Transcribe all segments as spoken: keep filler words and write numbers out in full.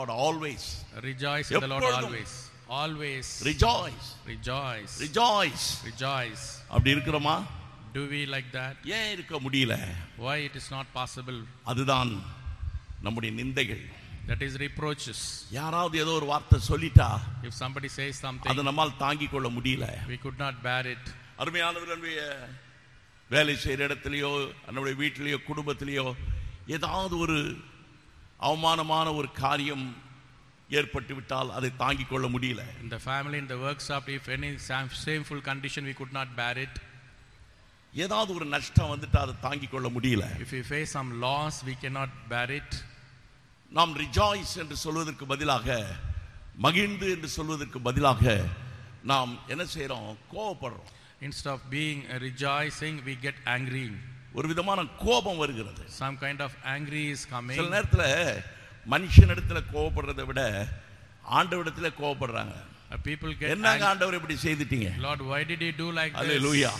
Lord always. Rejoice in the Lord always. Always. Rejoice. Rejoice. Rejoice. Rejoice. அப்படி இருக்கிறோமா? Do we like that? ஏன் இருக்க முடியல? Why it is not possible? அதுதான் நம்முடைய நிந்தைகள். That is reproaches. யாராவது ஏதோ ஒரு வார்த்தை சொல்லிட்டா, If somebody says something, அதை நம்மால் தாங்கிக் கொள்ள முடியல. we could not bear it. அருமையானவர்களுடைய வேலை செய்கிற இடத்துலையோ நம்முடைய வீட்டிலேயோ குடும்பத்திலேயோ ஏதாவது ஒரு அவமானமான ஒரு காரியம் ஏற்பட்டு விட்டால் அதை தாங்கிக் கொள்ள முடியல. In the family, in the workshop, if any shameful condition, we could not bear it. ஏதாவது ஒரு நஷ்டம் வந்துட்டா அதை தாங்கிக் கொள்ள முடியல. If we face some loss, we cannot bear it. நாம் ரிஜாய்ஸ் என்று சொல்வதற்கு பதிலாக, மகிழ்ந்து என்று சொல்வதற்கு பதிலாக நாம் என்ன செய்றோம்? கோபப்படுறோம். Instead of being rejoicing, we get angry. ஒரு விதமான கோபம் வருகிறது. Some kind of angry is coming. சில நேரத்துல மனுஷனிடத்துல கோபப்படுறதை விட ஆண்டவரிடத்துல கோபப்படுறாங்க. People get என்னங்க ஆண்டவர் இப்படி செய்துட்டீங்க? Lord, why did you do like this? ஹல்லேலூயா.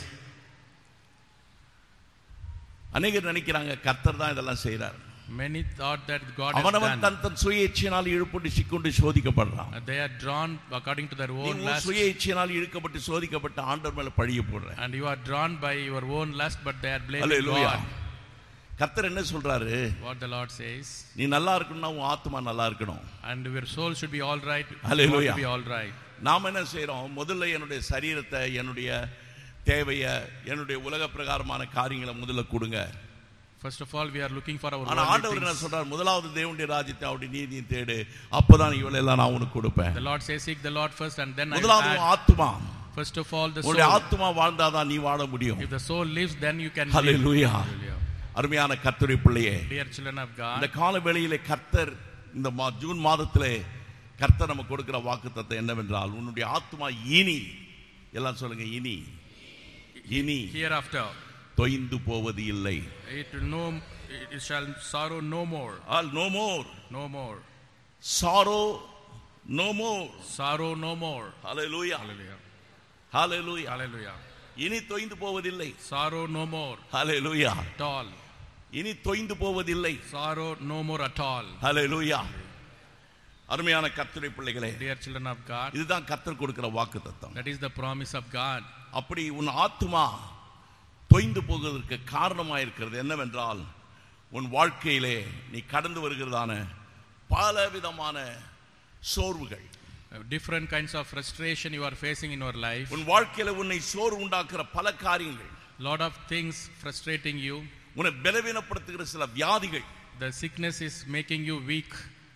அநேகர் நினைக்கிறாங்க கர்த்தர் தான் இதெல்லாம் செய்றார். Many thought that God has அவனவன் done. தன் தன் சுய இச்சையினால் இழுப்பட்டு சிக்கொண்டு சோதிக்கப்படுறான். They are drawn according to their own lust. சுய இச்சையினால் இழுக்கப்பட்டு சோதிக்கப்பட்ட ஆண்டவர் மேல பழிய போடுற. And you are drawn by your own lust, but they are blaming hallelujah. God. கர்த்தர் என்ன சொல்றாரு? What the Lord says. நீ நல்லா இருக்கணும்னா உன் ஆத்மா நல்லா இருக்கணும். And your soul should be all right. Hallelujah. Should be all right. நாம் என்ன செய்றோம்? முதல்ல என்னுடைய சரீரத்தை, என்னுடைய தேவையை, என்னுடைய உலக பிரகாரமான காரியங்களை முதல்ல கொடுங்க. First of all, we are looking for our ஆனா worldly ஆண்டவர் என்ன things. சொல்றார்? முதலாவது தேவனுடைய ராஜ்யத்தை அவருடைய நீதியை தேடு, அப்பதான் இவளெல்லாம் நான் உனக்கு கொடுப்பேன். The Lord says, seek the Lord first and then I will முதலாவது add. ஆத்மா. First of all, the உன்னுடைய soul. ஆத்மா வாழ்ந்தாதான் நீ வாழ முடியும். If the soul lives, then you can live. Hallelujah. Hallelujah. அருமையான கர்த்தருடைய பிள்ளையே, Dear children of God, இந்த கால வேளையிலே கர்த்தர் இந்த ஜூன் மாதத்திலே கர்த்தர் நமக்கு கொடுக்கிற வாக்குத்தத்தம் என்னவென்றால், உன்னுடைய ஆத்மா இனி, எல்லாம் சொல்லுங்க, இனி இனி hereafter தொய்ந்து போவது இல்லை. it will no it shall sorrow no more. All no more. No more. Sorrow no more. Sorrow no more. Hallelujah. Hallelujah. Hallelujah. Hallelujah. இனி தொய்ந்து போவதில்லை. Sorrow no more. Hallelujah. At all. இனி தொய்ந்து போவதில்லை. Sorrow no more at all. Hallelujah. அருமையான கர்த்தருடைய பிள்ளைகளே, Dear children of God, இதுதான் கர்த்தர் கொடுக்கிற வாக்குத்தத்தம். that is the promise of God. அப்படி உன் ஆத்மா தொய்ந்து போவதற்கு காரணமாக இருக்கிறது என்னவென்றால், உன் வாழ்க்கையிலே நீ கடந்து வருகிறதான பல விதமான சோர்வுகள், Different kinds of frustration you are facing in your life. உன் வாழ்க்கையில உன்னை சோர்வு உண்டாக்குற பல காரியங்கள், Lot of things frustrating you. உன்னை பலவீனப்படுத்துகிற சில வியாதிகள், The sickness is making you weak.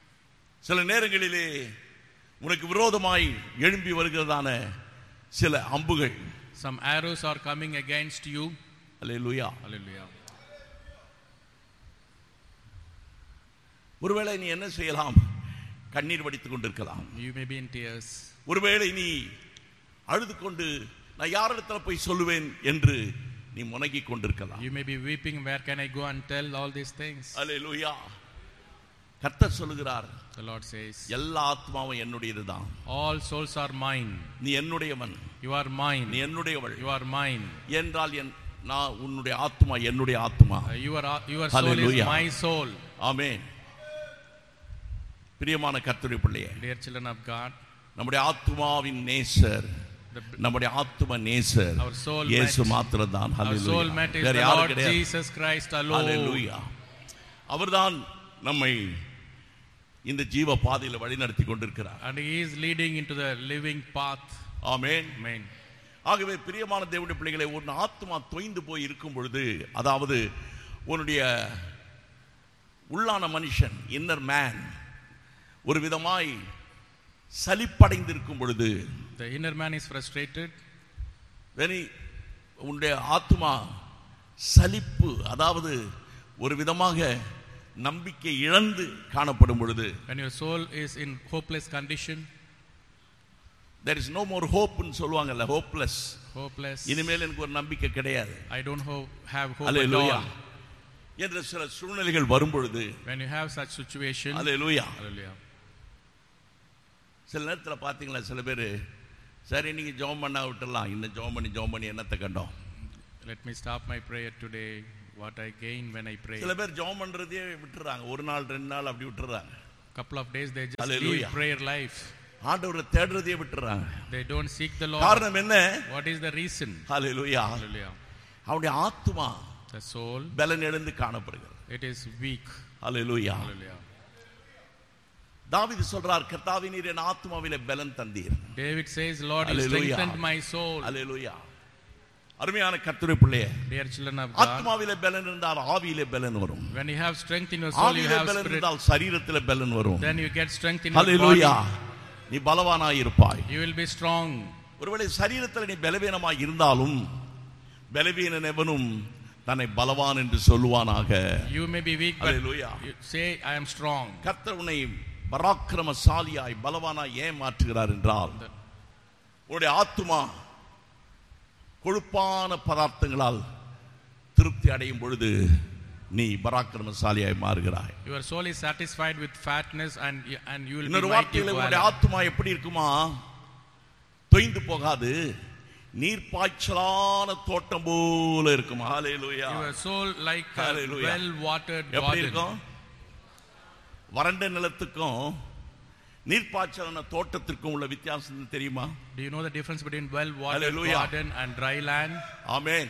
சில நேரங்களிலே உனக்கு விரோதமாய் எழும்பி வருகிறதான சில அம்புகள். Some arrows are coming against you. Hallelujah. Hallelujah. ஒருவேளை நீ என்ன செய்யலாம்? கண்ணீர் வடித்துக் கொண்டிருக்கலாம். You may be in tears. ஒருவேளை நீ அழுது கொண்டு நான் யாரிடத்துல போய் சொல்லுவேன் என்று நீ முனகிக் கொண்டிருக்கலாம். You may be weeping, where can I go and tell all these things? அல்லேலூயா. கர்த்தர் சொல்லுகிறார், The Lord says, எல்லா ஆத்மாவும் என்னுடையதுதான். all souls are mine. நீ என்னுடையவன், You are mine. நீ என்னுடையவள். You are mine. என்றால் என் நான் உன்னுடைய ஆத்மா என்னுடைய ஆத்மா. Uh, your your soul Hallelujah. is my soul. ஆமென். பிரியமான கர்த்தருடைய பிள்ளையே, Dear children of God, நம்முடைய ஆத்மாவின் நேசர், நம்முடைய ஆத்ம நேசர் our soul இயேசு mate, மாத்திரம்தான். our hallelujah. soul mate is வேற the யாரும் Lord கிடையாது. Jesus Christ alone. ஹல்லேலூயா. அவர்தான் நம்மை இந்த ஜீவ பாதையில வழிநடத்தி கொண்டிருக்கிறார். And he is leading into the living path. Amen. Amen. ஆகவே பிரியமான தேவனுடைய பிள்ளைகளே, உன் ஆத்மா தொய்ந்து போய் இருக்கும் பொழுது, அதாவது உன்னுடைய உள்ளான மனுஷன், இன்னர் மேன், ஒரு விதமாய் சலிப்படைந்திருக்கும் பொழுது, The inner man is frustrated. உன்னுடைய ஆத்மா சலிப்பு, அதாவது ஒரு விதமாக நம்பிக்கை இழந்து காணப்படும் பொழுது, When your soul is in hopeless condition, there is no more hope ன்னு சொல்லுவாங்கல்ல, hopeless. hopeless, இனிமேல் எனக்கு ஒரு நம்பிக்கை கிடையாது, I don't ho- have hope at hallelujah all. என்ற சில சூழ்நிலைகள் வரும் பொழுது, When you have such situation, hallelujah, hallelujah, சில நேரத்தில் பார்த்தீங்களா, சில பேர் சரி இன்னைக்கு ஜெபம் பண்ணா விட்டுடலாம், இன்னும் ஜெபம் பண்ணி ஜெபம் பண்ணி என்னத்தை கண்டோம். let me stop my prayer today. What I gain when I pray. சில பேர் ஜெபம் பண்றதே விட்டுறாங்க, ஒரு நாள் ரெண்டு நாள் அப்படி விட்டுறாங்க. couple of days they just Hallelujah. leave prayer life. ஆண்டவரை தேடுறதே விட்டுறாங்க. They don't seek the Lord. காரணம் என்ன? What is the reason? Hallelujah. Hallelujah. அவருடைய ஆத்துமா The soul, பலன் இழந்து காணப்படுகிறது. it is weak. Hallelujah. Hallelujah. தாவீது சொல்றார், கர்த்தாவே நீர் என் ஆத்துமாவிலே பலன் தந்தீர். David says, Lord, you Hallelujah. strengthened my soul. ஹல்லேலூயா. அருமையான கர்த்தருடைய பிள்ளையே, Dear children of God, ஆத்துமாவிலே பலன் இருந்தால் ஆவியிலே பலன் வரும். when you have strength in your soul, you ஆவியிலே have பலன் spirit. இருந்தால் சரீரத்திலே பலன் வரும். Then you get strength in your hallelujah. body. நீ பலவானாய் இருப்பாய். You will be strong. ஒருவேளை சரீரத்தில் நீ பலவீனமாய் இருந்தாலும் பலவீனன் எவனும் தன்னை பலவான் என்று சொல்லுவானாக. You may be weak, but Hallelujah. you say, I am strong. கர்த்தர் உன்னை பராக்கிரமசாலியாய் பலவானாய் ஏன் மாற்றுகிறார் என்றால், உன்னுடைய ஆத்துமா கொழுப்பான பதார்த்தங்களால் திருப்தி அடையும் பொழுது நீ பராக்கிரமசாலியாய் மாறுகிறாய். Your soul is satisfied with fatness and and you will be இன்னொரு mighty. வார்த்தையில உன்னுடைய ஆத்துமா எப்படி இருக்குமா? தொய்ந்து போகாது, நீர்ப்பாய்ச்சலான தோட்டம் போல இருக்கும். ஹல்லேலூயா. Your soul like a Hallelujah. well watered எப்படி garden. இருக்கும்? வறண்ட நிலத்துக்கும் நீர்ப்பாய்ச்சலான தோட்டத்திற்கும் உள்ள வித்தியாசம் தெரியுமா? Do you know the difference between well watered Hallelujah. garden and dry land? ஆமென்.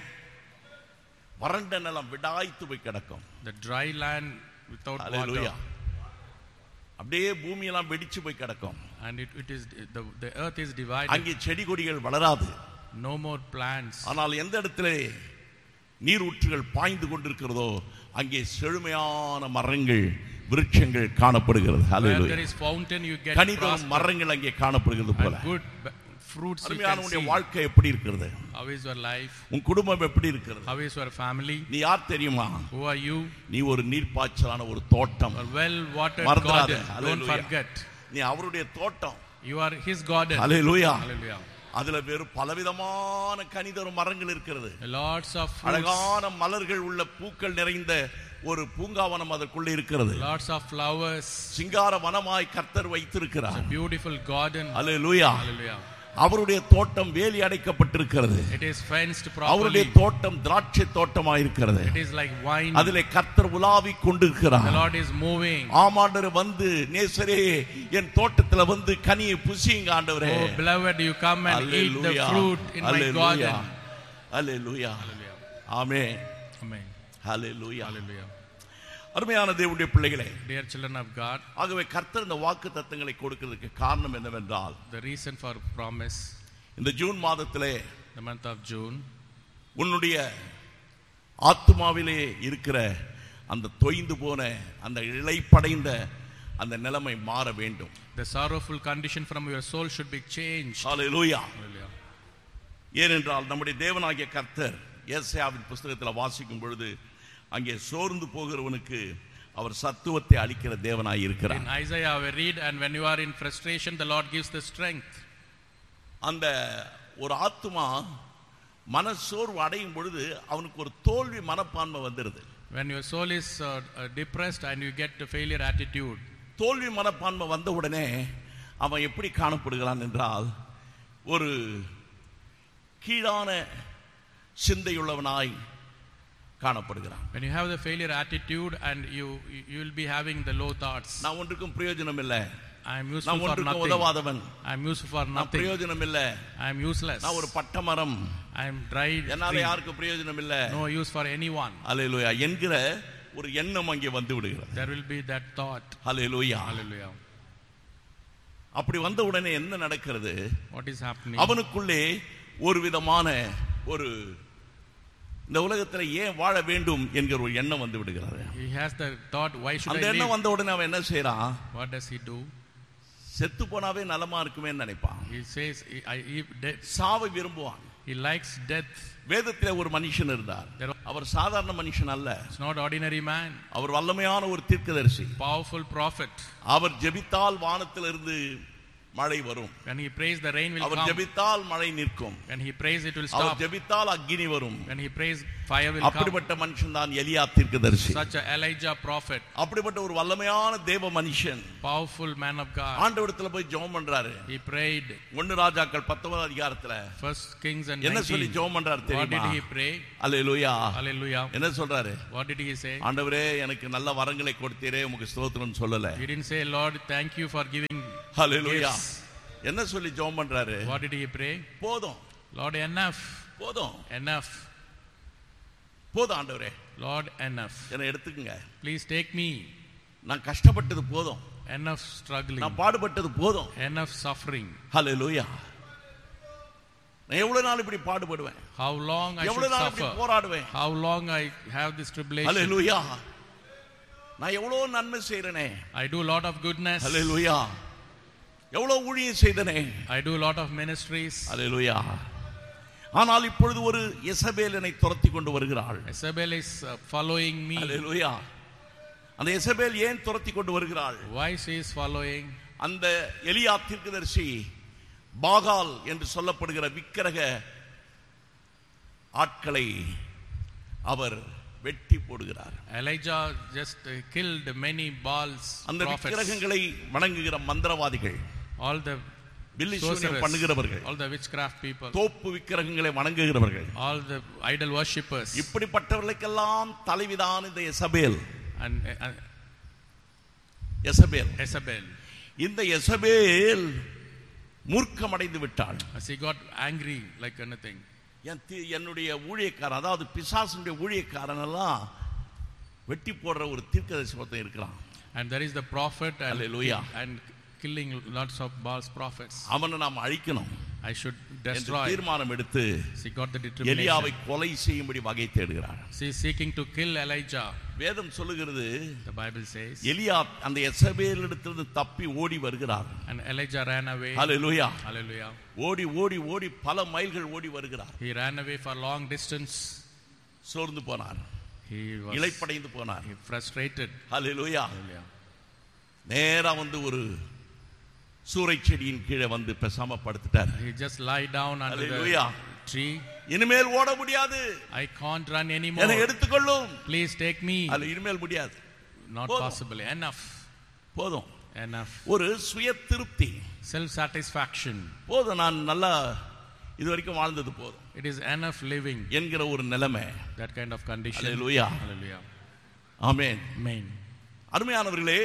வறண்ட நிலம் விடாய்த்து போய் கிடக்கும். The dry land without hallelujah. water. அப்படியே பூமியெல்லாம் வெடிச்சு போய் கிடக்கும். And it, it is the, the earth is divided. அங்கே செடி கொடிகள் வளராது. No more plants. ஆனால் எந்த இடத்திலே நீரூற்றுகள் பாய்ந்து கொண்டிருக்கிறதோ அங்கே செழுமையான மரங்கள் விருட்சங்கள் காணப்படுகிறது. Where hallelujah. there is fountain, you get கனிதரும் prosper மரங்கள் அங்கே காணப்படுகிறது போல. and good b- fruits you அருமையான can உன்னுடைய see. வாழ்க்கை எப்படி இருக்கிறது? How is your life? உன் குடும்பம் எப்படி இருக்கிறது? How is your family? நீ யார் தெரியுமா? Who are you? நீ ஒரு நீர்ப்பாய்ச்சலான ஒரு தோட்டம். A well watered மறந்துடாத. garden. Don't Hallelujah. forget. நீ அவருடைய தோட்டம். You are his garden. Hallelujah. Hallelujah. அதுல வெறும் பலவிதமான கனிதரும் மரங்கள் இருக்கிறது. Lots of fruits. அழகான மலர்கள் உள்ள பூக்கள் நிறைந்த ஒரு பூங்காவனம் அதற்குள்ள இருக்கிறது. Lots of flowers. சிங்கார வனமாய் கர்த்தர் வைத்திருக்கிறார். It's a beautiful garden. Hallelujah. Hallelujah. அவருடைய தோட்டம் வேலி அடைக்கப்பட்டிருக்கிறது. It is fenced அவருடைய properly. தோட்டம் திராட்சை தோட்டமாய் இருக்கிறது. It is like wine. அதிலே கர்த்தர் உலாவிக் கொண்டிருக்கிறார். The Lord is moving. ஆமாண்டவர் வந்து, நேசரே என் தோட்டத்துல வந்து கனியை புசியுங்க ஆண்டவரே. Oh beloved, you come and eat the Hallelujah. fruit in my Hallelujah. garden. Hallelujah. Hallelujah. Amen. Amen. Hallelujah. Hallelujah. அருமையான தேவனுடைய பிள்ளைகளே, Dear children of God, ஆகவே கர்த்தர் இந்த வாக்கு தத்தங்களை கொடுக்கிறதுக்கு காரணம் என்னவென்றால், the reason for promise, இந்த ஜூன் மாதத்திலே the month of June, உன்னுடைய ஆத்துமாவிலே இருக்கிற அந்த தொய்ந்து போன அந்த இளைப்படைந்த அந்த நிலைமை மாற வேண்டும். the sorrowful condition from your soul should be changed. Hallelujah. Hallelujah. ஏனென்றால் நம்முடைய தேவனாகிய கர்த்தர் ஏசாயாவின் புத்தகத்தில் வாசிக்கும் பொழுது அங்கே சோர்ந்து போகிறவனுக்கு அவர் சத்துவத்தை அளிக்கிற தேவனாய் இருக்கிறார். In Isaiah we read, and when you are in frustration, the Lord gives the strength. அந்த ஒரு ஆத்துமா மனசோர்வு அடையும் பொழுது அவனுக்கு ஒரு தோல்வி மனப்பான்மை வந்துடுது. When your soul is uh, uh, depressed and you get the failure attitude, தோல்வி மனப்பான்மை வந்த உடனே அவன் எப்படி காணப்படுகிறான் என்றால், ஒரு கீழான சிந்தையுள்ளவனாய் காணப்படுகிறான். when you have the failure attitude and you you will be having the low thoughts. நான் ஒன்றுக்கும் பிரயோஜனம் இல்லை, I am useful நான் for ஒன்றுக்கும் nothing. உதவாதவன், I am useful for நான் nothing. பிரயோஜனம் இல்லை, I am useless. நான் ஒரு பட்டமரம், I am dry. என்னால tree. யாருக்கும் பிரயோஜனம் இல்லை. No use for anyone. ஹல்லேலூயா என்கிற ஒரு எண்ணம் அங்கே வந்து விடுகிறது. There will be that thought. Hallelujah. Hallelujah. அப்படி வந்த உடனே என்ன நடக்கிறது? What is happening? அவனுக்குள்ளே ஒரு விதமான ஒரு இந்த உலகத்தில் ஏன் வாழ வேண்டும் என்கிற ஒரு எண்ணம் வந்து விடுகிறது. He has the thought, why should அந்த I எண்ணம் live? வந்த உடனே அவன் என்ன செய்யறான்? What does he do? செத்து போனாவே நலமா இருக்குமே நினைப்பான். He says, he, I, he, de- சாவை விரும்புவான். he likes death. வேதத்திலே ஒரு மனுஷன் இருந்தார். There- அவர் சாதாரண மனுஷன் அல்ல, It's not ordinary man. அவர் வல்லமையான ஒரு தீர்க்கதரிசி. Powerful prophet. அவர் ஜெபித்தால் வானத்திலிருந்து மழை வரும். When he prays, the rain will our come. ஜெபித்தால் மழை நிற்கும். When he prays, it will our stop. ஜெபித்தால் அக்கினி வரும். When he prays, fire will come. அப்படிப்பட்ட மனுஷன் தான் எலியா தீர்க்கதரிசி. Such a Elijah prophet. அப்படிப்பட்ட ஒரு வல்லமையான தேவ மனுஷன் Powerful man of God. ஆண்டவரிடத்துல போய் ஜெபம் பண்றாரு. He prayed. ஒன்று ராஜாக்கள் பத்தொன்பதாம் அதிகாரத்துல First Kings and என்ன சொல்லி nineteen. ஜெபம் பண்றாரு தெரியுமா? What did he pray? Hallelujah. Hallelujah. என்ன சொல்றாரு? What did he say? ஆண்டவரே எனக்கு நல்ல வரங்களை கொடுத்தீரே உமக்கு ஸ்தோத்திரம் சொல்லல. He didn't say, Lord, thank you for giving hallelujah. gifts. என்ன சொல்லி ஜெபம் பண்றாரு? What did he pray? போதும். Lord, enough. போதும். Enough. போதும் ஆண்டவரே. Lord, enough. என்ன எடுத்துக்கங்க. Please take me. நான் கஷ்டப்பட்டது போதும். Enough struggling. நான் பாடுபட்டது போதும். Enough suffering. ஹalleluya. நான் எவ்வளவு நாள் இப்படி பாடுபடுவேன்? How long I should எவ்வளவு நாள் இப்படி suffer? போராடுவேன்? How long I have this tribulation? ஹalleluya. நான் எவ்வளவு நன்மை செய்றேனே. I do a lot of goodness. ஹalleluya. எவ்வளவு ஊழியம் செய்தனே. I do a lot of ministries. ஹalleluya. ஆனால் இப்பொழுது ஒரு எசபேல் என்னை துரத்தி கொண்டு வருகிறாள். Isabel is uh, following me. ஹalleluya. அந்த எசபேல் ஏன் துரத்தி கொண்டு வருகிறாள்? Why she is following? அந்த எலியா தீர்க்கதரிசி பாகால் என்று சொல்லப்படுகிற விக்கிரக ஆட்களை அவர் வெட்டி போடுகிறார். Elijah just uh, killed many Baals அந்த prophets. விக்கிரகங்களை வணங்குகிற மந்திரவாதிகள், All the பில்லிசூனியம் sorcerers, பண்ணுகிறவர்கள், all the witchcraft people, தோப்பு விக்கிரகங்களை வணங்குகிறவர்கள், all the idol worshippers, இப்படிப்பட்டவர்களுக்கெல்லாம் தலைவிதான் இந்த Jezebel. and uh, Jezebel Isabel. இந்த எசபேல் மூர்க்கமடைந்து விட்டாள். She got angry like anything. என் தி- என்னுடைய ஊழியக்காரன், அதாவது பிசாசுடைய ஊழியக்காரன் எல்லாம் வெட்டி போடுற ஒரு தீர்க்கதரிசி ஒருத்தன் இருக்கிறான். And there is the prophet and, Hallelujah. and killing lots of Baal's prophets. அவனை நாம் அழிக்கணும் I should என்று destroy. தீர்மானம் எடுத்து She got the எலியாவை determination. கொலை செய்யும்படி வகை தேடுகிறார். She is seeking to kill Elijah. வேதம் சொல்லுகிறது The Bible says. எலியா அந்த எசபேலிடத்திலிருந்து தப்பி ஓடி வருகிறார். And Elijah ran away. Hallelujah. Hallelujah. ஓடி ஓடி ஓடி பல மைல்கள் ஓடி வருகிறார். He ran away for long distance. சோர்ந்து போனார், He was இளைப்படைந்து போனார். he frustrated. ஹalleluya. Hallelujah. நேரா வந்து ஒரு சூரை செடியின் கீழே வந்து பேசாம படுத்துட்டார். He just lie down under Hallelujah. the tree. இனிமேல் ஓட முடியாது, I can't run என்னை anymore. எடுத்துக்கொள்ளும். Please take me. அது இனிமேல் முடியாது, Not போதும். possible. Enough. போதும். Enough. ஒரு சுய திருப்தி Self satisfaction. போதும், நான் நல்லா இது வரைக்கும் வாழ்ந்தது போதும் It is enough living. என்கிற ஒரு நிலைமை. That kind of condition. Hallelujah. Hallelujah. Amen. Amen. அருமையானவர்களே,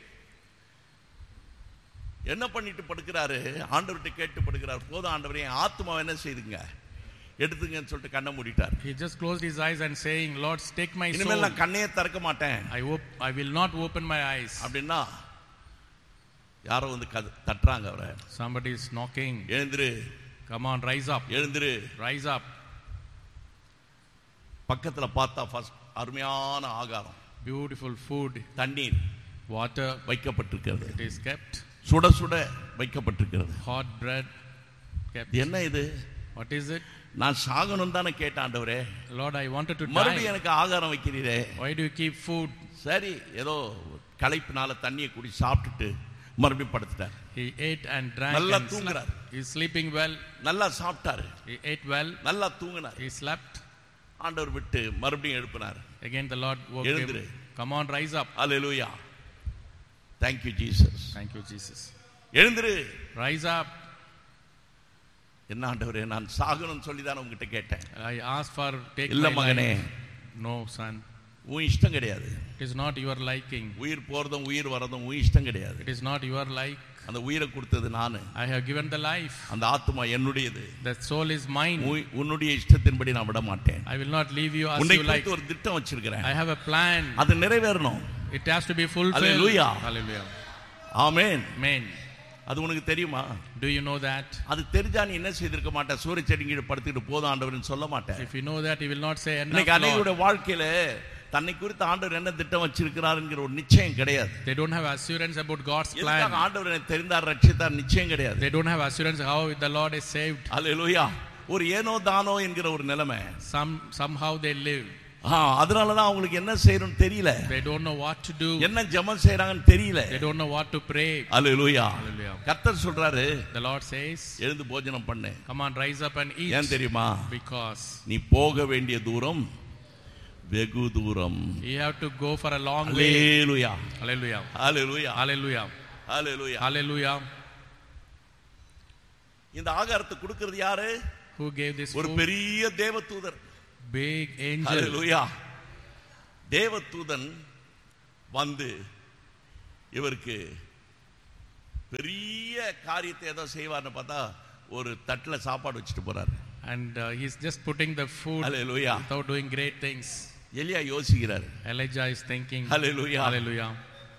என்ன பண்ணிட்டு படுக்கிறாரு? ஆண்டவர்கிட்ட கேட்டு படுக்கிறார். போதும் ஆண்டவரே, என் ஆத்மாவை என்ன செய்துங்க, எடுத்துங்கன்னு சொல்லிட்டு கண்ணை மூடிட்டார். He just closed his eyes and saying, Lord, take my soul. இனிமேல் நான் கண்ணையே திறக்க மாட்டேன் I hope I will not open my eyes. அப்படின்னா யாரோ வந்து கத- தட்டுறாங்க அவரை. Somebody is knocking. எழுந்திரு, Come on, rise up. எழுந்திரு. Rise up. பக்கத்துல பார்த்தா ஃபர்ஸ்ட் அருமையான ஆகாரம், Beautiful food, தண்ணீர் water. வைக்கப்பட்டிருக்கிறது. It is kept. சுட சுட வைக்கப்பட்டிருக்கிறது. Hot bread kept. இது என்ன இது? What is it? நான் சாகணும் தானே கேட்டேன் ஆண்டவரே, Lord, I wanted to மறுபடியும் die. எனக்கு ஆகாரம் வைக்கிறீரே. Why do you keep food? சரி, ஏதோ களைப்பினால தண்ணியை குடி சாப்பிட்டுட்டு மறுபடியும் படுத்துட்டார். He ate and drank நல்லா and தூங்குறார். slept. He is sleeping well. நல்லா சாப்பிட்டாரு, He ate well. நல்லா தூங்கினார். He slept. ஆண்டவர் விட்டு மறுபடியும் எழுப்பினார். Again the Lord woke எழுந்திரு. him. Come on, rise up. Hallelujah. Thank you Jesus. Thank you, Jesus. எழுந்திரு. Rise up. என்ன ஆண்டவரே, நான் சாகணும்னு சொல்லி தான் உங்ககிட்ட கேட்டேன். I asked for take இல்ல my மகனே, life. No, son. உன் இஷ்டம் கிடையாது. It is not your liking. உயிர் போறதும் உயிர் வரதும் உன் இஷ்டம் கிடையாது. It is not your like. அந்த உயிரை கொடுத்தது நானு, I have given the life. அந்த ஆத்மா என்னுடையது. The soul is mine. உன்- உன்னுடைய இஷ்டத்தின்படி நான் விட மாட்டேன். I will not leave you as உன்னை you like. குறித்து ஒரு திட்டம் வச்சிருக்கிறேன், I have a plan. அது நிறைவேறணும். It has to be fulfilled. Hallelujah. Hallelujah. Amen. Amen. அது உனக்கு தெரியுமா? Do you know that? அது தெரிஞ்சா நீ என்ன செய்திருக்க மாட்ட? சூரிய செடிங்கீழ படுத்துக்கிட்டு போதும் ஆண்டவர்னு சொல்ல மாட்டேன். If you know that, you will not say enough, இன்னைக்கு Lord. அநேகருடைய வாழ்க்கையில தன்னை குறித்து ஆண்டவர் என்ன திட்டம் வச்சிருக்கிறார் என்கிற ஒரு நிச்சயம் கிடையாது. They don't have assurance about God's எதுக்காக plan. ஆண்டவர் என்னை தெரிந்தார் ரட்சித்தார் நிச்சயம் கிடையாது. They don't have assurance how the Lord is saved. அல்லேலூயா. ஒரு ஏனோ தானோ என்கிற ஒரு நிலைமை. Some somehow they live. அதனால தான் அவங்களுக்கு என்ன செய்யணும்னு தெரியல. They don't know what to do. என்ன ஜெபம் செய்றாங்கன்னு தெரியல. They don't know what to pray. Hallelujah. Hallelujah. கர்த்தர் சொல்றாரு, The Lord says, எழுந்து போஜனம் பண்ணு. come on, rise up and eat. ஏன் தெரியுமா? Because நீ போக வேண்டிய தூரம் வெகு தூரம். you have to go for a long way. Hallelujah. Hallelujah. Hallelujah. Hallelujah. Hallelujah. Hallelujah. இந்த ஆகாரத்தை கொடுக்கிறது யாரு? Who gave this ஒரு food? பெரிய தேவதூதர். Big angel. ஹalleluya. தேவதூதன் வந்து இவருக்கு பெரிய காரியத்தை ஏதோ செய்வார்னு பார்த்தா ஒரு தட்டுல சாப்பாடு வச்சுட்டு போறாரு. And uh, he's just putting the food Hallelujah. without doing great things. எலியா யோசிக்கிறார். Elijah is thinking. Hallelujah. Hallelujah.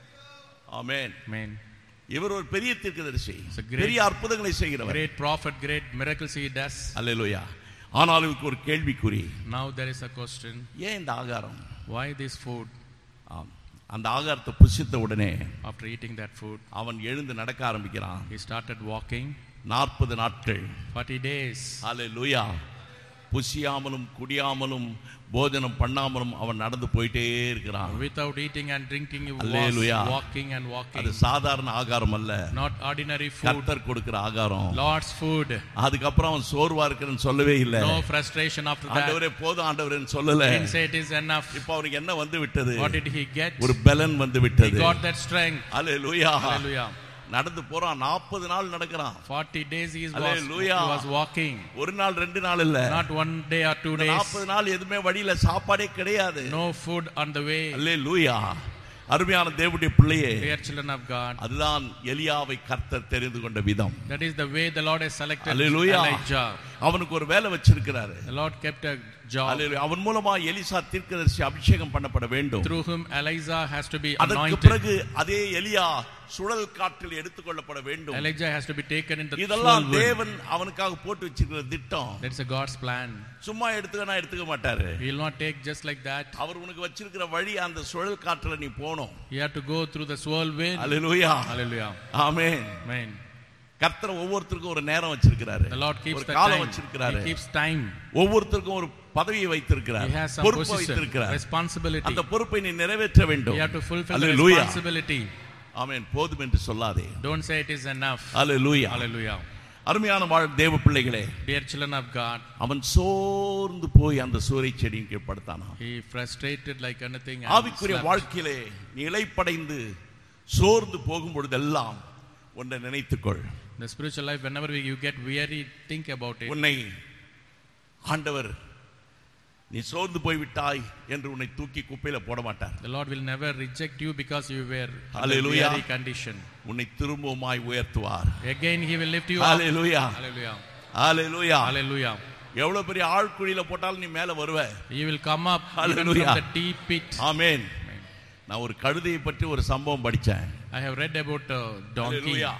Amen. Amen. இவர் ஒரு பெரிய தீர்க்கதரிசி, It's a great- பெரிய அற்புதங்களை செய்கிறவர். Great prophet, great miracles he does. Hallelujah. ஆனால் இவருக்கு ஒரு கேள்விக்குறி. Now there is a question. ஏன் இந்த ஆகாரம்? Why this food? ஆம். அந்த ஆகாரத்தை புசித்த உடனே After eating that food, அவன் எழுந்து நடக்க ஆரம்பிக்கிறான். he started walking. நாற்பது நாட்கள். forty days. ஹalleluya. புசியாமலும் குடியாமலும் போஜனம் பண்ணாமலும் அவன் நடந்து போயிட்டே இருக்கிறான். Without eating and drinking, he was Hallelujah. walking and walking. அது சாதாரண ஆகாரம் அல்ல. Not ordinary food. கர்த்தர் கொடுக்கிற ஆகாரம். Lord's food. அதுக்கப்புறம் அவன் சோர்வா இருக்கிறன்னு சொல்லவே இல்லை. No frustration after that. ஆண்டவரே போதும் ஆண்டவரேன்னு சொல்லல. He didn't say it is enough. இப்போ அவருக்கு என்ன வந்து விட்டது? What did he get? ஒரு பலன் வந்து He விட்டது. got that strength. Hallelujah. Hallelujah. நடந்து போறான். நாற்பது நாள் நடக்கிறான். forty days he was, Hallelujah. he was walking. ஒரு நாள் ரெண்டு நாள் இல்ல. Not one day or two days. நாற்பது நாள் எதுமே வழியில சாப்பாடே கிடையாது. No food on the way. ஹalleluya. அருமையான தேவனுடைய பிள்ளையே, Dear children of God, அதுதான் எலியாவை கர்த்தர் தெரிந்து கொண்ட விதம். that is the way the Lord has selected Hallelujah. Elijah. அவனுக்கு ஒரு வேலை வச்சிருக்கிறாரு. The Lord kept a job. ஹalleluya. அவன் மூலமா எலிசா தீர்க்கதரிசி அபிஷேகம் பண்ணப்பட வேண்டும். Through whom Elijah has to be அதற்கு anointed. பிறகு அதே எலியா சுழல் காற்றில் எடுத்துக்கொள்ளப்பட வேண்டும். Elijah has to be taken in the இதெல்லாம் full wind. தேவன் அவனுக்காக போட்டு வச்சிருக்கிற திட்டம். That's a God's plan. சும்மா எடுத்துக்கனா எடுத்துக்க மாட்டாரு. He will not take just like that. அவர் உனக்கு வச்சிருக்கிற வழி அந்த சுழல் காற்றுல நீ போணும். You have to go through the swirl wind. Hallelujah. Hallelujah. Amen. Amen. கர்த்தர் ஒவ்வொருத்தருக்கும் ஒரு நேரம் வச்சிருக்கிறாரு. The Lord keeps ஒரு the காலம் time. வச்சிருக்கிறாரு. He keeps time. ஒவ்வொருத்தருக்கும் ஒரு பதவியை வைத்திருக்கிறார். He has some பொறுப்பு position, வைத்திருக்கிறார். responsibility. அந்த பொறுப்பை நீ நிறைவேற்ற வேண்டும். You have to fulfill the Hallelujah. responsibility. ஆமென். போதும் என்று சொல்லாதே. Don't say it is enough. Hallelujah. Hallelujah. அருமையான வாழ் தேவ பிள்ளைகளே, Dear children of God, அவன் சோர்ந்து போய் அந்த சூறை செடியின் கீழ் படுத்தானாம். he frustrated like anything. ஆவிக்குரிய வாழ்க்கையிலே நீ இளைப்படைந்து சோர்ந்து போகும் பொழுதெல்லாம் ஒன்றை நினைத்துக்கொள். The spiritual life, whenever we, you get weary, think about it. உன்னை ஆண்டவர் நீ சோர்ந்து போய் விட்டாய் என்று உன்னை தூக்கி குப்பையில போட மாட்டார். The Lord will never reject you because you were in a Hallelujah. weary condition. உன்னை திரும்பவுமாய் உயர்த்துவார். Again he will lift you Hallelujah. up. Hallelujah. Hallelujah. Hallelujah. எவ்வளவு பெரிய ஆழ்குழியில போட்டாலும் நீ மேல வருவ. You will come up even Hallelujah. from the deep pit. Amen. Amen. நான் ஒரு கழுதையை பற்றி ஒரு சம்பவம் படிச்சேன். I have read about a donkey. Hallelujah.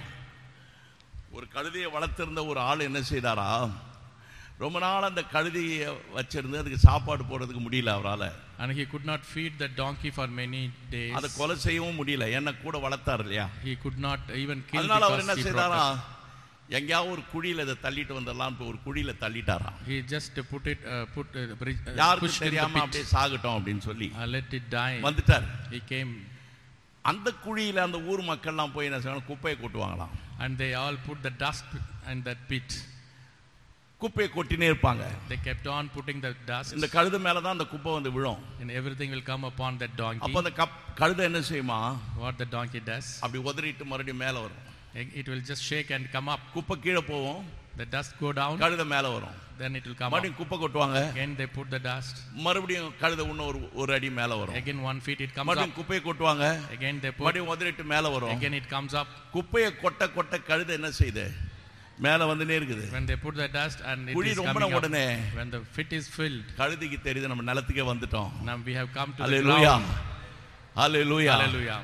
ஒரு கழுதையை வளர்த்திருந்த ஒரு ஆள் என்ன செய்தாரா, ரொம்ப நாள் அந்த கழுதையை வச்சிருந்து அதுக்கு சாப்பாடு போடுறதுக்கு முடியல அவரால். And he could not feed the donkey for many days. அதை கொலை செய்யவும் முடியல, என்ன கூட வளர்த்தார் இல்லையா. He could not even kill அதனால அவர் என்ன because he செய்தாரா, brought it. எங்கேயாவது ஒரு குழியில இதை தள்ளிட்டு வந்துடலாம், ஒரு குழியில தள்ளிட்டாரா. He just put it uh, put uh, bridge, uh, யாருக்கும் pushed in the தெரியாம pit. அப்படியே சாகட்டும் அப்படின்னு சொல்லி Uh, let it die. வந்துட்டார். He came அந்த குழியில அந்த ஊர் மக்கள்லாம் போய் என்ன செய்வாங்க, குப்பையை கொட்டுவாங்களாம். and they all put the dust in that pit. குப்பையை கொட்டினே இருப்பாங்க. They kept on putting the dust. இந்த கழுதை மேல தான் அந்த குப்பை வந்து விழும். And everything will come upon that donkey. அப்ப அந்த கழுதை என்ன செய்யுமா, What the donkey does, அப்படி உதறிட்டு மறுபடியும் மேல வரும். it will just shake and come up. குப்பை கீழே போவோம், The dust go down, கழுதை மேல வரும். then it will come up. மறுபடியும் குப்பை கொட்டுவாங்க, Again they put the dust. மறுபடியும் கழுதை இன்னும் ஒரு ஒரு அடி மேல வரும். Again one feet it comes மறுபடியும் up. குப்பையை கொட்டுவாங்க, Again they put. மறுபடியும் உதறிட்டு மேல வரும். Again it comes up. குப்பையை கொட்ட கொட்ட கழுதை என்ன செய்யுது, மேல வந்துனே இருக்குது. When they put the dust and it குழி is ரொம்ப coming up. உடனே When the pit is filled, கழுதைக்கு தெரியுது நம்ம நிலத்துக்கே வந்துட்டோம். now we have come to the hallelujah, ground. Hallelujah. Hallelujah.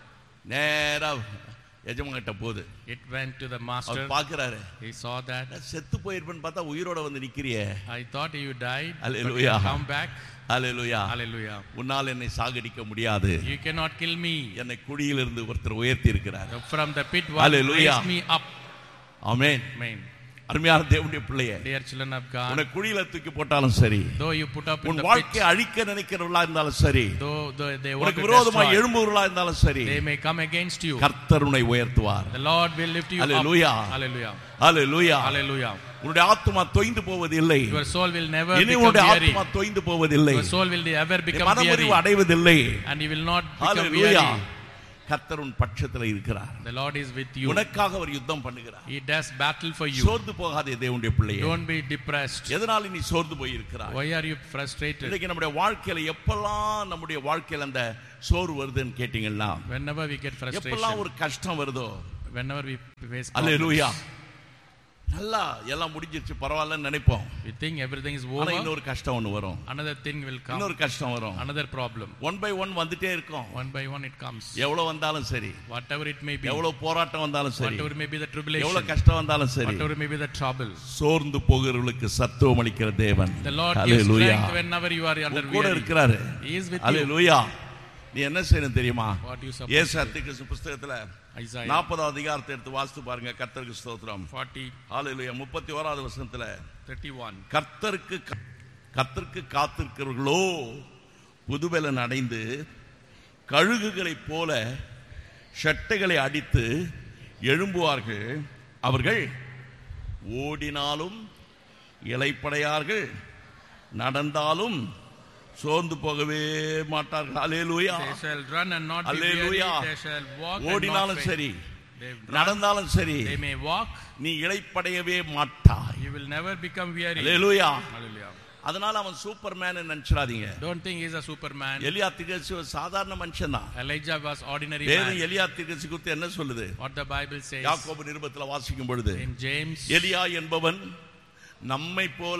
நேரா எஜமான்கிட்ட போகுது. It went to the master. அவர் பார்க்கறாரு, He saw that. செத்து போயிருப்பேன்னு பார்த்தா உயிரோட வந்து நிக்கிறியே. I thought you died. But Hallelujah. you come back. Hallelujah. Hallelujah. உன்னால் என்னை சாகடிக்க முடியாது. You cannot kill me. என்னை குழியிலிருந்து ஒருத்தர் உயர்த்தி இருக்கிறார். From the pit one Hallelujah. raised me up. Amen. Amen. அருமையான தேவனுடைய பிள்ளையே, dear children of God, உன்னை குழியில தூக்கி போட்டாலும் சரி, though you put up in உன் the வாழ்க்கையை pit, அழிக்க நினைக்கிறவர்களா இருந்தாலும் சரி, though, though they want உனக்கு to விரோதமாக destroy, எழும்புகிறவர்களா இருந்தாலும் சரி, they may come against you, கர்த்தர் உன்னை உயர்த்துவார். the Lord will lift you Hallelujah. up. Hallelujah. Hallelujah. Hallelujah. உன்னுடைய ஆத்துமா தொய்ந்து போவதில்லை. Your soul will never இனி become உன்னுடைய weary. ஆத்துமா தொய்ந்து போவதில்லை. Your soul will never become weary, மனமுறிவு அடைவதில்லை. and you will not become hallelujah. weary. கர்த்தர் உன் பட்சத்தில் இருக்கிறார். The Lord is with you. உனக்காக அவர் யுத்தம் பண்ணுகிறார். He does battle for you. சோர்ந்து போகாதே தேவனுடைய பிள்ளையே. Don't be depressed. எதனால நீ சோர்ந்து போய் இருக்கிறாய்? Why are you frustrated? இன்னைக்கு நம்முடைய வாழ்க்கையில எப்பெல்லாம் நம்முடைய வாழ்க்கையில அந்த சோர்வு வருதுன்னு கேட்டீங்கன்னா, Whenever we get frustration, எப்பெல்லாம் ஒரு கஷ்டம் வருதோ, whenever we face hallelujah, problems, நல்லா எல்லாம் முடிஞ்சிருச்சு பரவாயில்லன்னு நினைப்போம். we think everything is ஆனா over. இன்னொரு கஷ்டம் ஒண்ணு வரும். Another thing will come. இன்னொரு கஷ்டம் வரும். Another problem. One by one வந்துட்டே இருக்கும். One by one it comes. எவ்வளவு வந்தாலும் சரி, Whatever it may be. எவ்வளவு போராட்டம் வந்தாலும் சரி, Whatever may be the tribulation. எவ்வளவு கஷ்டம் வந்தாலும் சரி, Whatever may be the trouble. சோர்ந்து போகிறவர்களுக்கு சத்துவம் அளிக்கிற தேவன். The Lord gives hallelujah. strength whenever you are under கூட weary. இருக்கிறாரு. He is with you. ஹல்லேலூயா. நீ என்ன செய்யணும் தெரியுமா? What you supposed ஏசாயா to do? தீர்க்கதரிசி புத்தகத்துல Isaiah நாற்பதாவது அதிகாரத்தை எடுத்து வாசித்து பாருங்க. கர்த்தருக்கு ஸ்தோத்திரம். forty, ஹல்லேலூயா. முப்பத்தி ஓராவது வசனத்துல, thirty-one. கர்த்தருக்கு கர்த்தருக்கு காத்திருக்கிறவர்களோ புதுபலன் அடைந்து கழுகுகளைப் போல சட்டைகளை அடித்து எழும்புவார்கள். அவர்கள் ஓடினாலும் இளைப்படையார்கள், நடந்தாலும் சோர்ந்து போகவே மாட்டார்கள். அல்லேலூயா. They shall run and not be weary. Hallelujah. They shall walk and not ஓடினாலும் faint. சரி, They run, நடந்தாலும் சரி, they may walk. நீ இளைப்படையவே மாட்டாய். You will never become weary. Hallelujah. Hallelujah. அதனால அவன் Superman நினைச்சிடாதீங்க. Don't think he's a superman. எலியா தீர்க்கதரிசி ஒரு சாதாரண மனுஷன் தான். Elijah was ordinary வேதம் man. எலியா தீர்க்கதரிசி குறித்து என்ன சொல்லுது? What the Bible says யாக்கோபு நிருபத்தில் வாசிக்கும் பொழுது, in James, எலியா என்பவன் நம்மை போல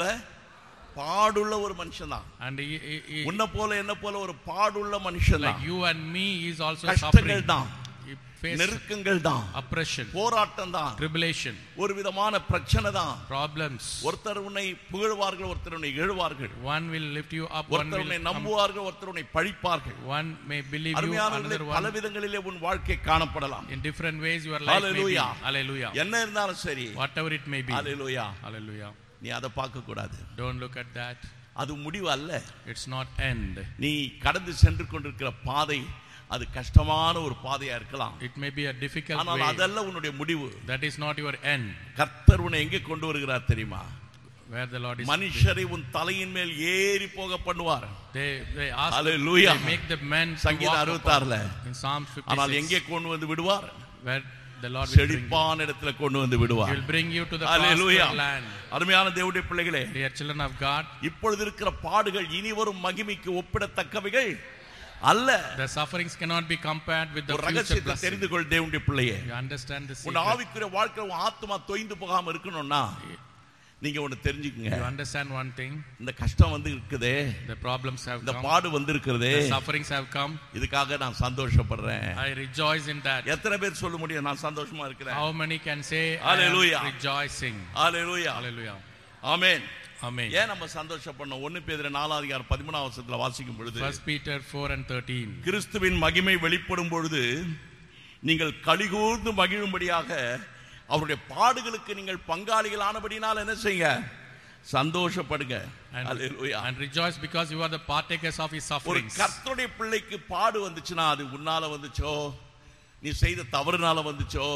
பாடுள்ள ஒரு மனுஷன் தான். and he, he, he, உன்னை போல என்ன போல ஒரு பாடுள்ள மனுஷன் like தான். you and me, is also கஷ்டங்கள் suffering. தான், He faced நெருக்கங்கள் தான், oppression, போராட்டம் தான், tribulation, ஒரு விதமான பிரச்சனை தான். problems. ஒருத்தர் உன்னை புகழ்வார்கள், ஒருத்தர் உன்னை இகழ்வார்கள். One will lift you up, one ஒருத்தர் will உன்னை come, நம்புவார்கள், ஒருத்தர் உன்னை பழிப்பார்கள். one may believe you, அருமையானவர்களே, another பல one விதங்களிலே உன் வாழ்க்கை காணப்படலாம். in different ways your life may be. Hallelujah. Hallelujah. என்ன இருந்தாலும் சரி, Whatever it may be. Hallelujah. Hallelujah. நீ அதை பார்க்க கூடாது. Don't look at that. அது முடிவு அல்ல. It's not end. நீ கடந்து சென்று கொண்டிருக்கிற பாதை அது கஷ்டமான ஒரு பாதையா இருக்கலாம். It may be a difficult ஆனால் way. அதல்ல உன்னுடைய முடிவு. That is not your end. கர்த்தர் உன்னை எங்கே கொண்டு வருகிறார் தெரியுமா? Where the Lord is. மனுஷரை உன் தலையின் மேல் ஏறி போக பண்ணுவார். They they ask. Hallelujah. They make the men to சங்கீதம் walk அறுபத்தாறுல upon. In Psalm ஆனால் fifty-six. எங்கே கொண்டு வந்து விடுவார்? Where the Lord will bring you. செழிப்பான இடத்துல கொண்டு வந்து விடுவார். He will bring you to the Hallelujah. pasture land. அருமையான தேவனுடைய பிள்ளைகளே, Dear children of God, இப்பொழுது இருக்கிற பாடுகள் இனி வரும் மகிமைக்கு ஒப்பிடத்தக்கவைகள் அல்ல. the sufferings cannot be compared with the ஒரு future ரகசியத்தை blessing. தெரிந்து கொள் தேவனுடைய பிள்ளையே. You understand the உன் secret. ஆவிக்குரிய வாழ்க்கை உன் ஆத்மா தொய்ந்து போகாம இருக்கணும்னா நீங்க ஒன்னு தெரிஞ்சுக்கங்க. You understand one thing. இந்த கஷ்டம் வந்து இருக்குதே, The problems have இந்த come. பாடு வந்து இருக்கிறதே, The sufferings have come. இதுக்காக நான் சந்தோஷப்படுறேன். I rejoice in that. எத்தனை பேர் சொல்ல முடியும் நான் சந்தோஷமா இருக்கிறேன்? How many can say I Hallelujah. am rejoicing? Hallelujah. Hallelujah. Amen. Amen. ஏன் நம்ம சந்தோஷப்படணும்? ஒன்னு பேதுரு நாலாம் அதிகாரம் பதிமூன்றாம் வசனத்துல வாசிக்கும் பொழுது, First Peter four and thirteen. கிறிஸ்துவின் மகிமை வெளிப்படும் பொழுது நீங்கள் களிகூர்ந்து மகிழும்படியாக அவருடைய பாடுகளுக்கு நீங்கள் பங்காளிகள் ஆனபடினால் என்ன செய்யுங்க? சந்தோஷப்படுங்க. And, hallelujah. and rejoice because you are the partakers of his ஒரு sufferings. கர்த்தருடைய பிள்ளைக்கு பாடு வந்துச்சுன்னா அது உன்னால வந்துச்சோ, நீ செய்த தவறுனால வந்துச்சோ,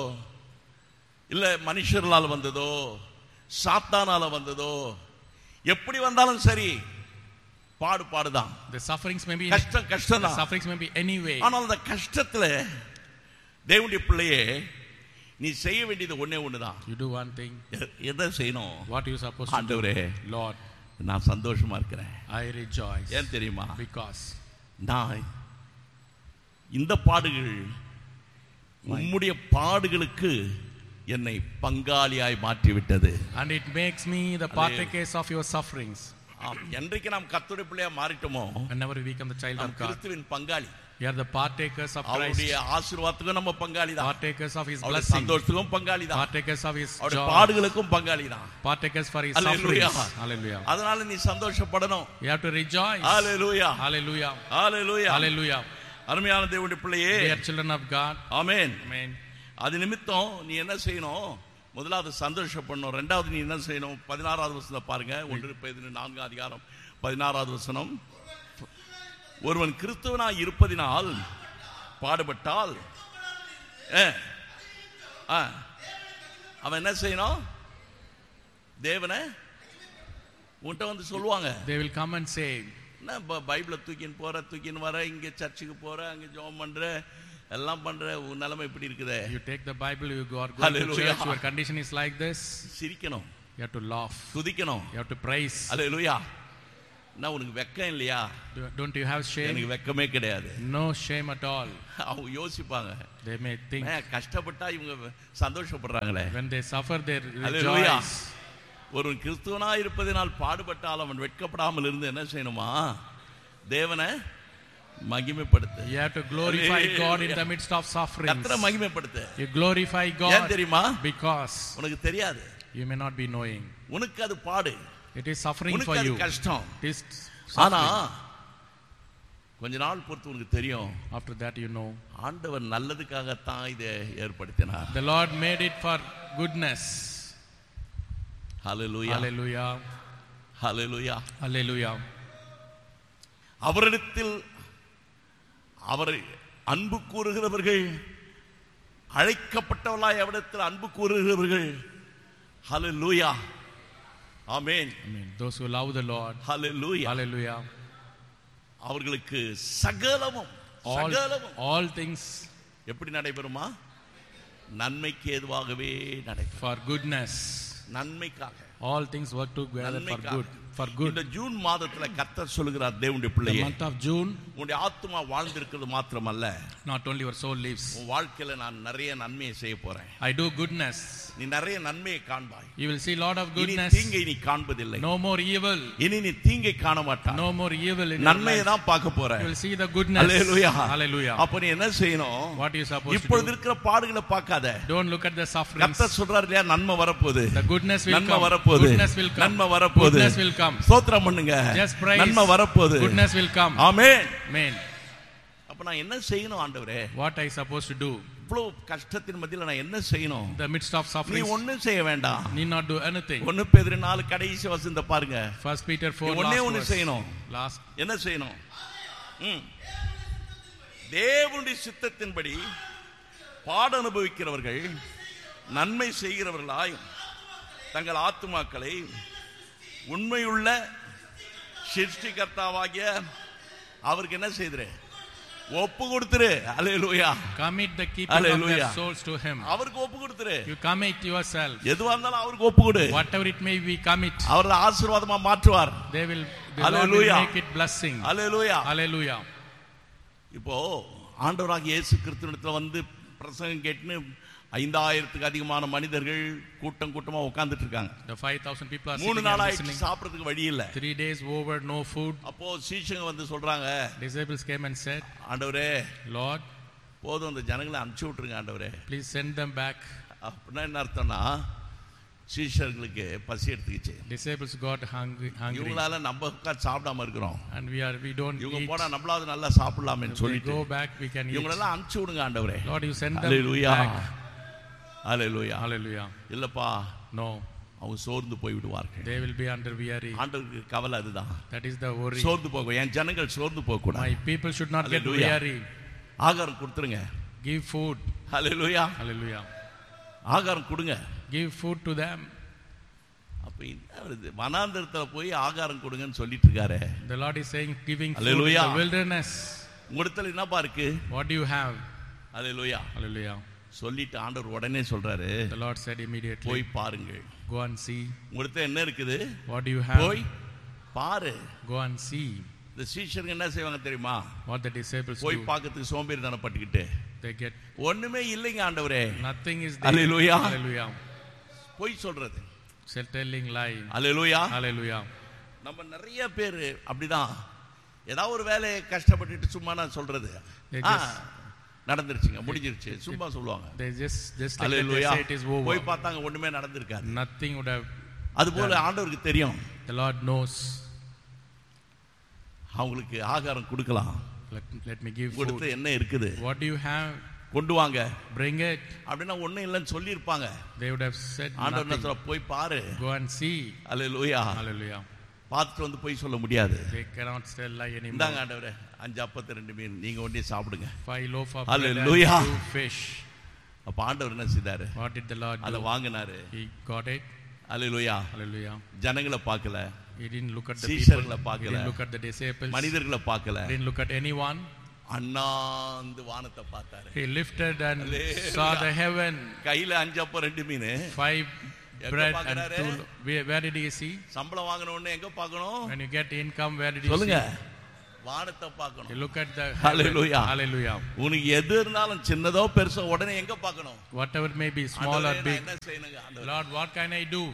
இல்ல மனுஷர்களால வந்ததோ, சாத்தானால வந்ததோ, எப்படி வந்தாலும் சரி பாடு பாடுதான். The sufferings may be கஷ்டம் கஷ்டம் the தான். sufferings may be any way. ஆனால் அந்த கஷ்டத்துல தேவனுடைய பிள்ளையே நீ செய்ய வேண்டியது ஒண்ணே ஒண்ணுதான். You do one thing. எ- எதை செய்யணும்? What you supposed to do? ஆண்டவரே, Lord, நான் சந்தோஷமா இருக்கிறேன். I rejoice. ஏன் தெரியுமா? Because நான் இந்த பாடுகள் உம்முடைய பாடுகளுக்கு என்னை பங்காளியாய் மாற்றிவிட்டது. and it makes me the partakers of your sufferings. ஆம், என்றைக்கு நாம் கர்த்தருடைய பிள்ளையா மாறிட்டோமோ Whenever we become the child நாம் of God, கிறிஸ்துவின் பங்காளி. we are the partakers of Christ. அவருடைய ஆசீர்வாதத்துக்கும் நம்ம பங்காளி தான். Partakers of his அவருடைய blessing. சந்தோஷத்துக்கும் பங்காளி தான். Partakers of his அவருடைய joy. பாடுகளுக்கும் பங்காளி தான். Partakers for his Hallelujah. sufferings. Hallelujah. அதனால நீ சந்தோஷப்படணும். You have to rejoice. Hallelujah. Hallelujah. Hallelujah. Hallelujah. அருமையான தேவனுடைய பிள்ளையே, Dear children of God. Amen. Amen. அது நிமித்தம் நீ என்ன செய்யணும்? முதலாவது சந்தோஷப்படணும். ரெண்டாவது நீ என்ன செய்யணும்? பதினாறாவது வசனம் பாருங்க. ஒன்று பேதுரு நான்காம் அதிகாரம் பதினாறாவது வசனம். ஒருவன் கிறிஸ்தவனாய் இருப்பதினால் பாடுபட்டால் அவன் என்ன செய்யணும்? தேவனை உன்கிட்ட வந்து சொல்லுவாங்க. They will come and say, என்ன பைபிளை தூக்கின்னு போற, தூக்கின்னு வர, இங்க சர்ச்சுக்கு போற, அங்க ஜெபம் பண்ற, எல்லாம் பண்ற, உன் நிலைமை இப்படி இருக்குது. You take the Bible, you go going to church, your condition is like this. சிரிக்கணும். You have to laugh. துதிக்கணும். You have to praise. ஹல்லேலூயா. நான் உனக்கு வெக்கம் இல்லையா? Don't you have shame? எனக்கு வெக்கமே கிடையாது. No shame at all. அவங்க யோசிப்பாங்க. They may think, கஷ்டப்பட்டா இவங்க சந்தோஷப்படுறாங்களே. When they suffer they rejoice. ஒரு கிறிஸ்துவனா இருப்பதினால் பாடுபட்டால் அவன் வெட்கப்படாமல் இருந்து என்ன செய்யணுமா? தேவனை மகிமைப்படுத்து. You have to glorify God in the midst of sufferings. கர்த்தரை மகிமைப்படுத்து. You glorify God. ஏன் தெரியுமா? Because உனக்கு தெரியாது. You may not be knowing. உனக்கு அது பாடு. It is suffering for you. உனக்கு அது கஷ்டம். It is ஆனா கொஞ்ச நாள் பொறுத்து உனக்கு தெரியும். After that you know. ஆண்டவர் நல்லதுக்காக தான் இதை ஏற்படுத்தினார். The Lord made it for goodness. Hallelujah. Hallelujah. Hallelujah. Hallelujah. அவரிடத்தில் அவரை அன்பு கூறுகிறவர்கள், அழைக்கப்பட்டவர்களாய் அவரிடத்தில் அன்பு கூறுகிறவர்கள், Hallelujah. Amen. Amen. Those who love the Lord. Hallelujah. Hallelujah. அவர்களுக்கு சகலமும் சகலமும் all things எப்படி நடைபெறுமா? நன்மைக்கு ஏதுவாகவே நடைபெறும். For goodness. நன்மைக்காக. All things work together for good. For good. இந்த ஜூன் மாதத்துல கர்த்தர் சொல்கிறார் தேவனுடைய பிள்ளையே. The month of June. உன்னுடைய ஆத்துமா வாழ்ந்திருக்கிறது மாத்திரமல்ல. Not only your soul lives. உன் வாழ்க்கையில நான் நிறைய நன்மையை செய்ய போறேன். I do goodness. நீ நிறைய நன்மையை காண்பாய். You will see lot of goodness. இனி தீங்கை நீ காண்பதில்லை. No more evil. இனி நீ தீங்கை காண மாட்டாய். No more evil in your life. நன்மையை தான் பார்க்க போற. You will see the goodness. Hallelujah. Hallelujah. அப்ப நீ என்ன செய்யணும்? What you supposed to do? இப்பொழுது இருக்கிற பாடுகளை பார்க்காத. Don't look at the sufferings. கர்த்தர் சொல்றார் இல்லையா, நன்மை வரப்போகுது. The goodness will come. நன்மை வரப்போகுது. Goodness will come. நன்மை வரப்போகுது. Goodness will come. ஸ்தோத்திரம் பண்ணுங்க. Just praise. நன்மை வரப்போகுது. Goodness will come. Amen. Amen. அப்ப நான் என்ன செய்யணும் ஆண்டவரே? What I supposed to do? இவ்வளவு கஷ்டத்தின் மத்தியில நான் என்ன செய்யணும்? The midst of நீ suffering. ஒண்ணும் செய்ய வேண்டாம். Need not do anything. ஒன்னு பேதுரு நாலு கடைசி வசனத்தை பாருங்க. First Peter four ஒண்ணே last ஒன்னு verse. செய்யணும். Last. என்ன செய்யணும்? ம். தேவனுடைய சித்தத்தின்படி பாட அனுபவிக்கிறவர்கள் நன்மை செய்கிறவர்களாய் தங்கள் ஆத்துமாக்களை உண்மையுள்ள சிருஷ்டிகர்த்தாவாகிய அவருக்கு என்ன செய்துரு? ஒப்பு கொடுத்துரு. அல்லேலூயா. Commit the keeping of their souls to him. அவருக்கு ஒப்பு கொடுத்துரு. You commit yourself. எதுவா இருந்தாலும் அவருக்கு ஒப்பு கொடு. Whatever it may be, commit. அவர் ஆசீர்வாதமா மாற்றுவார். They will, the Lord will make it blessing. Hallelujah. Hallelujah. இப்போ ஆண்டவராகிய இயேசு கிறிஸ்துவிடத்துல வந்து பிரசங்கம் கேட்டுன்னு ஐந்தாயிரத்துக்கு அதிகமான மனிதர்கள் கூட்டம் கூட்டமா உட்கார்ந்துட்டு இருக்காங்க. The five thousand people are மூணு sitting நாள் and ஆயிடுச்சு, listening. சாப்பிடுறதுக்கு வழி இல்ல. Three days over, no food. அப்போ சீஷங்க வந்து சொல்றாங்க, Disciples came and said, ஆண்டவரே, Lord, போதும் அந்த ஜனங்களை அனுப்பிச்சு விட்டுருங்க ஆண்டவரே. please send them back. அப்படின்னா என்ன அர்த்தம்னா, சீஷர்களுக்கு பசி எடுத்துக்கிச்சு. Disciples got hungry. hungry. இவங்களால நம்ம உட்கார்ந்து சாப்பிடாம இருக்கிறோம். And we are we don't இவங்க eat. போனா நம்மளாவது நல்லா சாப்பிடலாம்னு We சொல்லிட்டு go back, we can eat. இவங்களெல்லாம் அனுப்பிச்சு விடுங்க ஆண்டவரே. Lord, you send them Hallelujah. back. Hallelujah. Hallelujah. இல்லப்பா, No. அவங்க சோர்ந்து போய் விடுவார்கள். They will be under weary. ஆண்டவருக்கு கவலை அதுதான். That is the worry. சோர்ந்து போக, என் ஜனங்கள் சோர்ந்து போக My கூடாது. people should not get Hallelujah. weary. ஆகாரம் கொடுத்துருங்க. Give food. Hallelujah. Hallelujah. ஆகாரம் கொடுங்க. Give food to them. அப்ப என்ன வருது? வனாந்தரத்துல போய் ஆகாரம் கொடுங்கன்னு சொல்லிட்டு இருக்காரு. The Lord is saying giving food in Hallelujah. the wilderness. உங்களிடத்துல என்னப்பா இருக்கு? What do you have? Hallelujah. Hallelujah. சொல்லிட்டு ஆண்டவர் உடனே சொல்றாரு, The Lord said immediately, போய் பாருங்கள். go and see. உங்களிடத்துல என்ன இருக்குது? What do you have? போய் பாரு. Go and see. இந்த சீஷர்கள் என்ன செய்வாங்க தெரியுமா? What the disciples போய் do. பார்க்கிறதுக்கு சோம்பேறித்தனப்பட்டுக்கிட்டு, They get ஒண்ணுமே இல்லைங்க ஆண்டவரே. nothing is there. Hallelujah. Hallelujah. போய் சொல்றது. So telling lie. Hallelujah. Hallelujah. நம்ம நிறைய பேர் அப்படிதான். ஏதாவது ஒரு வேலையை கஷ்டப்பட்டுட்டு சும்மா நான் சொல்றது, They ஆ, just- நடந்துருச்சுங்க, முடிஞ்சிருச்சு, சும்மா சொல்லுவாங்க. They just just like that they Hallelujah. say it is over. போய் பார்த்தாங்க ஒண்ணுமே நடந்திருக்காது. Nothing would have. அதுபோல ஆண்டவருக்கு தெரியும். The Lord knows. அவங்களுக்கு ஆகாரம் கொடுக்கலாம். Let, let me give கொடுத்து food. என்ன இருக்குது? What do you have? கொண்டு வாங்க, bring it. அப்படின்னா ஒண்ணும் இல்லைன்னு சொல்லியிருப்பாங்க. They would have said ஆண்டவர் என்ன nothing. சொல்ற, போய் பாரு. Go and see. Hallelujah. Hallelujah. பார்த்துட்டு வந்து போய் சொல்ல முடியாது. They cannot tell lie anymore. இந்தாங்க ஆண்டவரே, அஞ்சு அப்பத்து ரெண்டு மீன், நீங்க ஒண்ணே சாப்பிடுங்க. Five loaf of bread Hallelujah. and two fish. அப்ப ஆண்டவர் என்ன செய்தாரு? What did the Lord அத do? வாங்கினாரு. He got it. Hallelujah. Hallelujah. ஜனங்களை பார்க்கல, He didn't look at the people. சீஷர்களை He பார்க்கல, didn't look at the disciples. மனிதர்களை பார்க்கல, He didn't look at anyone. அண்ணாந்து வானத்தை பார்த்தாரு. He lifted and Hallelujah. saw the heaven. கையில அஞ்சு அப்பம் ரெண்டு மீன். Five எங்க bread and பார்க்கறாரு? two. Where, where did he see? சம்பளம் வாங்கின உடனே எங்க பார்க்கணும்? When you get income, where did you சொல்லுங்க. see? வானத்தை பார்க்கணும். You look at the heaven. Hallelujah. Hallelujah. உனக்கு எது இருந்தாலும் சின்னதோ பெருசோ உடனே எங்க பார்க்கணும்? Whatever may be, small or ஆண்டவரே, நான் big. என்ன செய்யணுங்க? ஆண்டவரே, Lord, what can I do?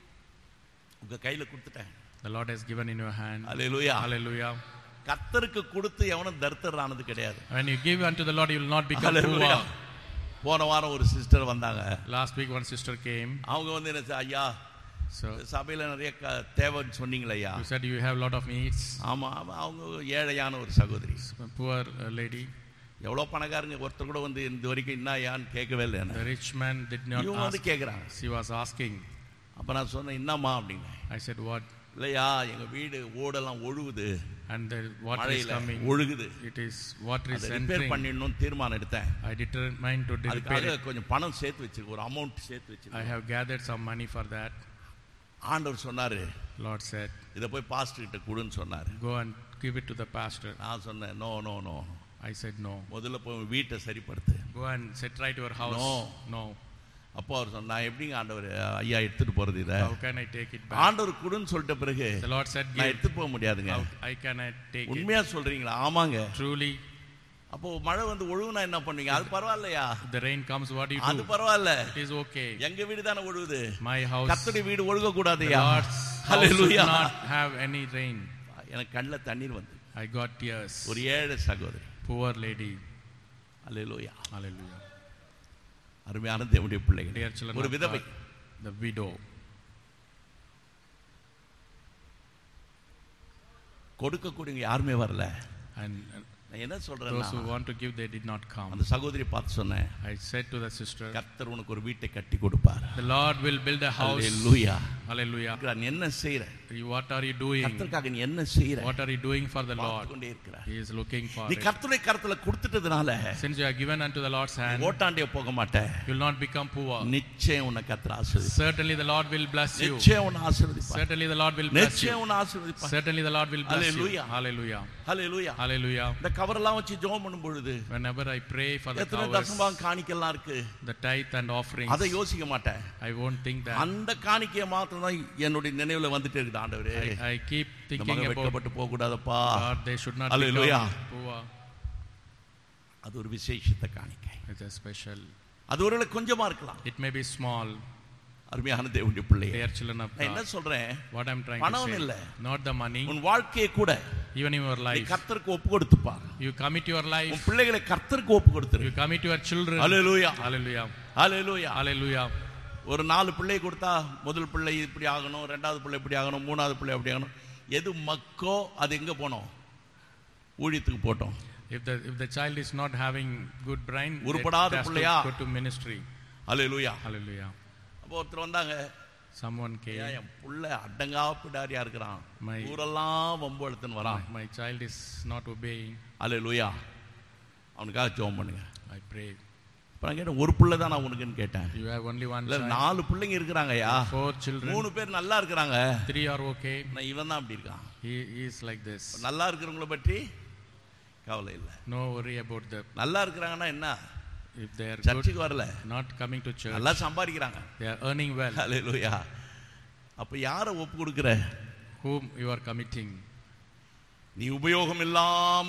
உங்க கையில கொடுத்துட்டேன். The Lord has given in your hand. Hallelujah. Hallelujah. கர்த்தருக்கு கொடுத்து எவனும் தரித்திரரானது கிடையாது. When you give unto the Lord, you will not become Hallelujah. poor. போன வாரம் ஒரு சிஸ்டர் வந்தாங்க. Last week, one sister came. அவங்க வந்து என்ன செய்ய, ஐயா So சபையில நிறைய க- தேவைன்னு சொன்னீங்களே ஐயா. you said you have a lot of needs. ஆமா, ஆமா, அவங்க ஏழையான ஒரு சகோதரி. A poor uh, lady. எவ்வளவு பணக்காரங்க, ஒருத்தர் கூட வந்து இந்த வரைக்கும் என்ன ஐயான்னு கேட்கவே இல்லை. The rich man did not இவங்க வந்து ask. கேட்கறாங்க. She was asking. அப்ப நான் சொன்னேன், என்னம்மா அப்படின்னு. I said, what? இல்லையா, எங்க வீடு ஓடெல்லாம் ஒழுகுது, And the water is மழையில coming. ஒழுகுது, It is water is அதை ரிப்பேர் entering. பண்ணிடணும்னு தீர்மானம் எடுத்தேன். I determined to repair அதுக்காக it. கொஞ்சம் பணம் சேர்த்து வச்சிருக்கேன், ஒரு அமௌண்ட் சேர்த்து I வச்சிருக்கேன். have gathered some money for that. ஆண்டவர் சொன்னாரு, Lord said, இதை போய் பாஸ்டர் கிட்ட கொடுன்னு சொன்னாரு. go and give it to the pastor. நான் சொன்னேன், no no no, I said, no. முதல்ல போய் உன் வீட்டை சரிப்படுத்து. Go and set right your house. No. No. அப்போ அவர் சொன்னா, நான் எப்படிங்க ஆண்டவர் ஐயா எடுத்துட்டு போறது இதை? How can I take it back? ஆண்டவர் கொடுன்னு சொல்லிட்ட பிறகு The Lord said, நான் give. எடுத்துட்டு போக முடியாதுங்க. How I can I take it? உண்மையா சொல்றீங்களா? ஆமாங்க. Truly, அப்போ மழை வந்து ஒழுகுனா என்ன பண்ணுவீங்க? அது பரவாயில்லையா? if the rain comes, what do you அது do? பரவாயில்ல, It is okay. எங்க வீடு தானே ஒழுகுது. My house, கர்த்தருடைய வீடு ஒழுக the கூடாதுயா. Lord's house should hallelujah. not have any rain. எனக்கு கண்ணுல தண்ணீர் வந்து, I got tears. ஒரு ஏழை சகோதரி. Poor lady. ஹalleluya. Hallelujah. அருமையான தேவனுடைய பிள்ளைகள், Dear children ஒரு of விதவை, God, the widow. கொடுக்க கூடிய யாருமே வரல. And நான் என்ன those சொல்றேன்னா, who want to give, they did not come. அந்த சகோதரி பார்த்து சொன்னேன், I said to the sister, கர்த்தர் உனக்கு ஒரு வீட்டை கட்டி கொடுப்பார். the Lord will build a house. Hallelujah. Hallelujah. நீ என்ன செய்யற? What are you doing? கர்த்தருக்காக நீ என்ன செய்யற? What are you doing for the பார்த்து Lord? கொண்டே இருக்கிறார். He is looking for நீ it. கர்த்தருடைய கரத்துல கொடுத்துட்டதுனால Since you are given unto the Lord's hand, ஓட்டாண்டிய போக மாட்ட. you will not become poor. நிச்சயம் உன்னை கர்த்தர் ஆசீர்வதிப்பார். Certainly the Lord will bless you. நிச்சயம் உன்னை ஆசீர்வதிப்பார். Certainly the Lord will bless you. நிச்சயம் உன்னை ஆசீர்வதிப்பார். Certainly the Lord will bless you. Hallelujah. Hallelujah. Hallelujah. Hallelujah. இந்த கவரெல்லாம் வச்சு ஜெபம் பண்ணும் பொழுது Whenever I pray for the எத்தனை hours, தசமபாகம் காணிக்கைலாம் இருக்கு, the tithe and offerings, அதை யோசிக்க மாட்டேன். I won't think that. அந்த காணிக்கையை மாத்திரம் தான் என்னுடைய நினைவுல வந்துட்டே இருக்குது. ஆண்டவரே, I, I keep இந்த thinking மகன் about வெட்கப்பட்டு போக கூடாதப்பா. God. They should not Hallelujah. become poor. அது ஒரு விசேஷித்த காணிக்கை. It's a special. அது ஒருவேளை கொஞ்சமா இருக்கலாம். It may be small. அருமையான தேவனுடைய பிள்ளையே, Dear children of நான் என்ன God, சொல்றேன், what I'm trying to பணம் say, இல்ல, not the money, உன் வாழ்க்கையை கூட even in your நீ life. கர்த்தருக்கு ஒப்பு கொடுத்துப்பா. You commit your உன் life, பிள்ளைகளை கர்த்தருக்கு ஒப்பு கொடுத்துரு. you commit your children. Hallelujah. Hallelujah. Hallelujah. Hallelujah. ஒரு நாலு பிள்ளை கொடுத்தா முதல் பிள்ளை இப்படி ஆகணும், ரெண்டாவது பிள்ளை இப்படி ஆகணும், மூணாவது பிள்ளை அப்படி ஆகணும். எது மக்கோ அது எங்க போனோம்? ஊழியத்துக்கு போட்டோம். If the if the child is not having good brain, உருப்படாத it has பிள்ளையா? to go to ministry. Hallelujah. Hallelujah. அப்போ ஒருத்தர் வந்தாங்க, Someone came. ஏன் என் புள்ள அடங்கா பிடாரியா இருக்கிறான், My- ஊரெல்லாம் வம்பு எடுத்துன்னு வரான். My child is not obeying. ஹalleluya. அவனுக்காக ஜெபம் பண்ணுங்க. I pray. அப்ப நான் கேட்டேன், ஒரு பிள்ளை தான் நான் உனக்குன்னு கேட்டேன். You have only one இல்ல child. நாலு பிள்ளைங்க இருக்கிறாங்கயா, Four children. மூணு பேர் நல்லா இருக்கிறாங்க, Three are okay. நான் இவன் தான் அப்படி இருக்கான். He, he is like this. நல்லா இருக்கிறவங்கள பற்றி கவலை இல்லை. No worry about the. நல்லா இருக்கிறாங்கன்னா என்ன, If they are good, சர்ச்சுக்கு வரல, not coming to church, நல்லா சம்பாதிக்கிறாங்க. they are earning well. ஹalleluya. அப்ப யாரை ஒப்பு கொடுக்கிற? Whom you are committing? நீ உபயோகம் இல்லாம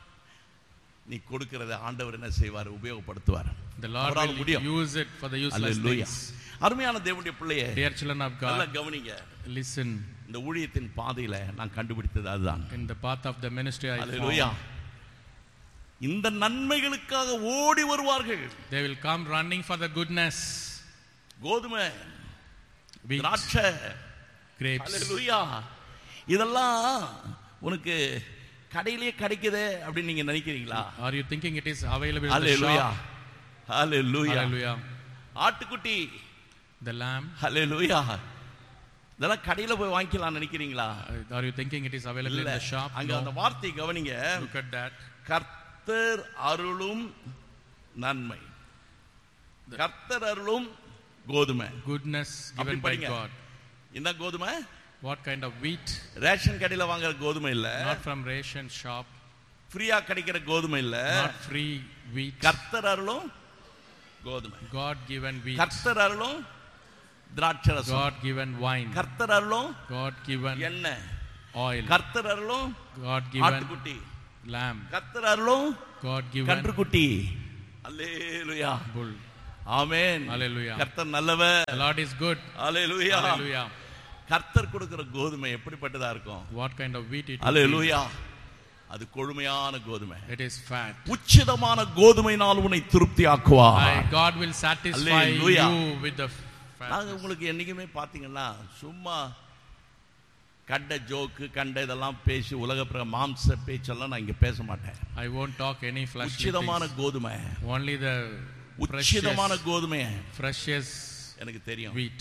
நீ கொடுக்கிறத ஆண்டவர் என்ன செய்வார்? உபயோகப்படுத்துவார். The Lord அவரால் will முடியும். use it for the useless hallelujah. things. அருமையான தேவனுடைய பிள்ளையே, Dear children of நல்லா God, கவனிங்க. listen. இந்த ஊழியத்தின் பாதையில நான் கண்டுபிடித்தது அதுதான். In the path of the ministry I hallelujah. found, இந்த நன்மைகளுக்காக ஓடி வருவார்கள். they will come running for the goodness. கோதுமை, Wheat, திராட்சை, grapes. ஹalleluya. இதெல்லாம் உனக்கு கடையிலே கிடைக்குதே அப்படின்னு நீங்க நினைக்கிறீங்களா? Are you thinking it is available in the hallelujah. shop? Hallelujah. Hallelujah. ஆட்டுக்குட்டி, The lamb. ஹalleluya. இதெல்லாம் கடையில போய் வாங்கிக்கலாம் நினைக்கிறீங்களா? Are you thinking it is available in the shop? அங்க அந்த வார்த்தை கவனிங்க. Look at that. கர்த்தர் அருளும் நன்மை. கர்த்தர் அருளும் கோதுமை. Goodness given by God. என்ன கோதுமை? What kind of wheat? Ration கடையில வாங்குற கோதுமை இல்ல. Not from ration shop. ஃப்ரீயா கிடைக்கிற கோதுமை இல்ல. Not free wheat. கர்த்தர் அருளும் கோதுமை. God given wheat. கர்த்தர் அருளும் திராட்சரசம். God given wine. கர்த்தர் அருளும் God given எண்ணெய். oil. கர்த்தர் அருளும் God given ஆட்டுக்குட்டி. lamb. கர்த்தர் அருளும் God given கன்றுக்குட்டி. அல்லேலூயா. bull. ஆமென். Hallelujah. கர்த்தர் நல்லவர். The Lord is good. Hallelujah. Hallelujah. கர்த்தர் கொடுக்கிற கோதுமை எப்படிப்பட்டதா இருக்கும்? What kind of wheat it is? அல்லேலூயா. அது கொழுமையான கோதுமை. It is fat. உச்சிதமான கோதுமையினால் உன்னை திருப்தியாக்குவார். I, God will satisfy Hallelujah. you with the fat. நாங்க உங்களுக்கு என்னைக்குமே பாத்தீங்கன்னா சும்மா கண்ட ஜோக்கு கண்ட இதெல்லாம் பேசி உலக பிற மாம்ச பேச்செல்லாம் நான் இங்க பேச மாட்டேன். I won't talk any fleshly உச்சிதமான things. கோதுமை. Only the உச்சிதமான precious, கோதுமை precious எனக்கு தெரியும். wheat.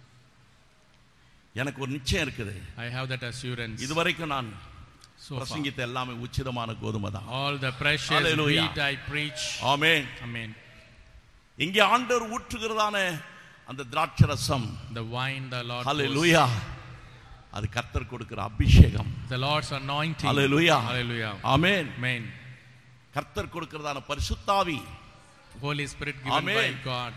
எனக்கு ஒரு நிச்சயம் இருக்குது. I have that assurance. இதுவரைக்கும் நான் So far. பிரசங்கித்த எல்லாமே உச்சிதமான கோதுமை தான். All the precious Hallelujah. wheat I preach. Amen. Amen. இங்கே ஆண்டவர் ஊற்றுகிறதான அந்த திராட்சரசம், The wine the Lord ஹalleluya, அது கர்த்தர் கொடுக்கிற அபிஷேகம். pours. The Lord's anointing. Hallelujah. Hallelujah. Amen. Amen. கர்த்தர் கொடுக்கிறதான பரிசுத்தாவி, Holy Spirit given Amen. by God.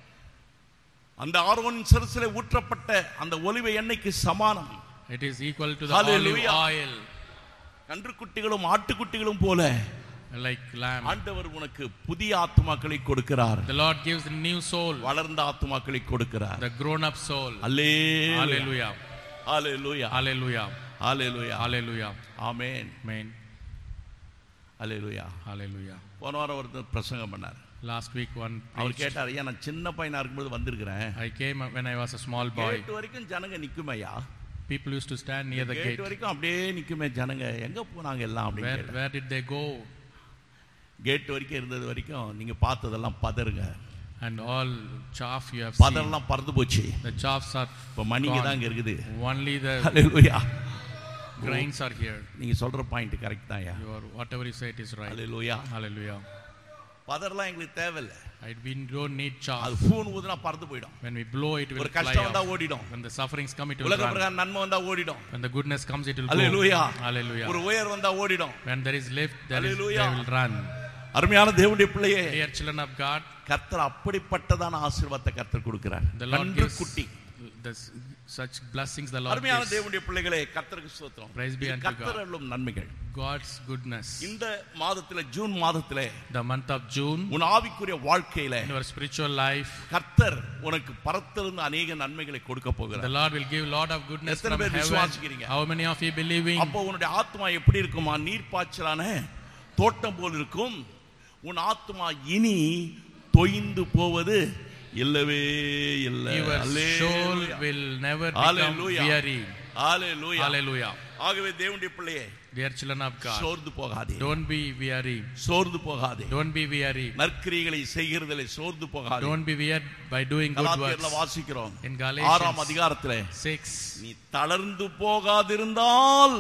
அந்த ஆரோன் சிரசிலே ஊற்றப்பட்ட அந்த ஒலிவ எண்ணெய்க்கு சமானம். It is equal to the Hallelujah. olive oil. கன்றுக்குட்டிகளும் ஆட்டுக்குட்டிகளும் போல Like lamb. ஆண்டவர் உனக்கு புதிய ஆத்துமாக்களை கொடுக்கிறார். The Lord gives the new soul. வளர்ந்த ஆத்துமாக்களை கொடுக்கிறார். The grown up soul. Hallelujah. Hallelujah. Hallelujah. Hallelujah. Hallelujah. Hallelujah. Amen. Amen. Hallelujah. Hallelujah. போன வாரம் ஒருத்தர் பிரசங்கம் பண்ணார். Last week one அவர் preached. கேட்டார், ஐயா நான் சின்ன பையனா இருக்கும்போது வந்திருக்கிறேன். I came when I was a small boy. Gate வரைக்கும் ஜனங்க நிக்குமையா? People used to stand near the gate gate. வரைக்கும் அப்படியே நிக்குமே ஜனங்க, எங்க போனாங்க எல்லாம் Where, அப்படின்னு. where did they go? Gate வரைக்கும் இருந்தது வரைக்கும் நீங்க பார்த்ததெல்லாம் பதறுங்க. And all chaff you have seen. பதரெல்லாம் பறந்து போச்சு. The chaffs are இப்ப மணிங்க தான் இங்க இருக்குது. only the hallelujah. grains are here. நீங்க சொல்ற பாயிண்ட் கரெக்ட் தான் ஐயா. Your whatever you say it is right. Hallelujah. Hallelujah. பதரெல்லாம் எங்களுக்கு தேவையில்லை. I we don't need chaff. அது ஃபூன் ஊதுனா பறந்து போய்டும். When we blow it will ஒரு fly கஷ்டம் வந்தா off. ஓடிடும். When the sufferings come it will உலக run. பிரகாரம் நன்மை வந்தா ஓடிடும். When the goodness comes it will hallelujah. go. Hallelujah. ஒரு உயர் வந்தா ஓடிடும். When there is lift there is Hallelujah. they will run. அருமையான தேவனுடைய பிள்ளையே, Dear children of God, கர்த்தர் அப்படிப்பட்டதான ஆசீர்வாதத்தை கர்த்தர் கொடுக்கிறார். the Lord கன்று gives குட்டி. the, such blessings the Lord அருமையான gives. தேவனுடைய பிள்ளைகளே, கர்த்தருக்கு ஸ்தோத்திரம். Praise be unto கர்த்தர் God. அருளும் நன்மைகள். God's goodness. இந்த மாதத்திலே, ஜூன் மாதத்திலே, The month of June, உன் ஆவிக்குரிய வாழ்க்கையிலே in your spiritual life, கர்த்தர் உனக்கு பரத்திலிருந்து அநேக நன்மைகளை கொடுக்க the போகிறார். Lord will give lot of goodness எத்தனை from பேர் heaven. விசுவாசிக்கிறீங்க? How many of you believing? அப்போ உன்னுடைய ஆத்மா எப்படி இருக்குமா? நீர்ப்பாய்ச்சலான தோட்டம் போல் இருக்கும். உன் ஆத்மா இனி தொய்ந்து போவது இல்லவே இல்லை. Your soul will never become Hallelujah. weary. Hallelujah. Hallelujah. ஆகவே தேவனுடைய பிள்ளையே, Dear children of God, சோர்ந்து போகாதே. don't be weary. சோர்ந்து போகாதே. Don't be weary. நற்கிரியைகளை செய்கிறதிலே சோர்ந்து போகாதே. Don't be weary by doing good கலாத்தியர்ல works. வாசிக்கிறோம். In ஆறாம் Galatians அதிகாரத்திலே, six, நீ தளர்ந்து போகாதிருந்தால்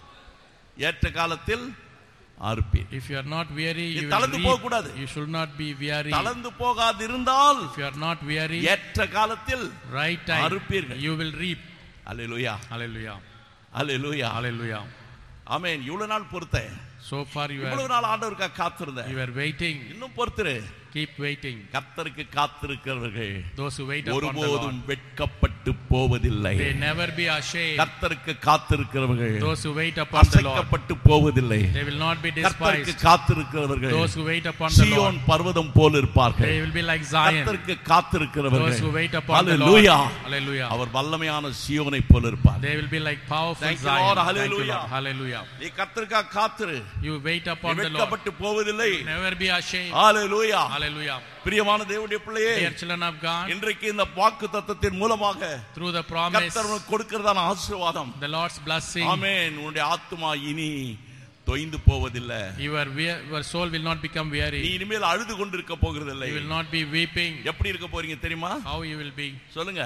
ஏற்ற காலத்தில் அறுப்பீர். if you are not weary, நீ you தளர்ந்து will போக reap. கூடாது. You should not be weary. தளர்ந்து போகாதிருந்தால் If you are not weary, ஏற்ற காலத்தில் right time, அறுப்பீர்கள். you will reap. Hallelujah. Hallelujah. Hallelujah. Hallelujah. ஆமென். இவ்வளவு நாள் பொறுத்தேன். So far you இவ்வளவு are, நாள் ஆண்டவருக்காக காத்திருந்தேன். you are waiting. இன்னும் பொறுத்துரு. Keep waiting. கர்த்தருக்கு காத்திருக்கிறவர்கள் Those who wait upon the ஒருபோதும் Lord, வெட்கப்பட்டு போவதில்லை. they never be ashamed. கர்த்தருக்கு காத்திருக்கிறவர்கள் Those who wait upon the Lord, அசைக்கப்பட்டு போவதில்லை. they will not be கர்த்தருக்கு despised. காத்திருக்கிறவர்கள் Those who wait upon the Lord, சீயோன் பர்வதம் போல் இருப்பார்கள். they will be like Zion. கர்த்தருக்கு காத்திருக்கிறவர்கள் Those who wait upon the Lord, hallelujah, hallelujah, அவர் வல்லமையான சீயோனை போல் இருப்பார். they will be like powerful Thank you, Zion. Lord. Thank you, Hallelujah. Lord. Hallelujah. நீ கர்த்தருக்காக காத்திரு. You wait upon the Lord, வெட்கப்பட்டு போவதில்லை. never be ashamed. Hallelujah. Hallelujah. பிரியமான தேவனுடைய பிள்ளையே, Dear children of God, இன்றைக்கு இந்த வாக்கு தத்தத்தின் மூலமாக through the promise, கர்த்தர் உனக்கு கொடுக்கிறதான ஆசீர்வாதம், the Lord's blessing, ஆமென், உன்னுடைய ஆத்துமா இனி தொய்ந்து போவதில்லை. Your wear- your soul will not become weary. நீ இனிமேல் அழுது கொண்டு இருக்க போகிறதில்லை. You will not be weeping. எப்படி இருக்க போறீங்க தெரியுமா? How you will be? சொல்லுங்க,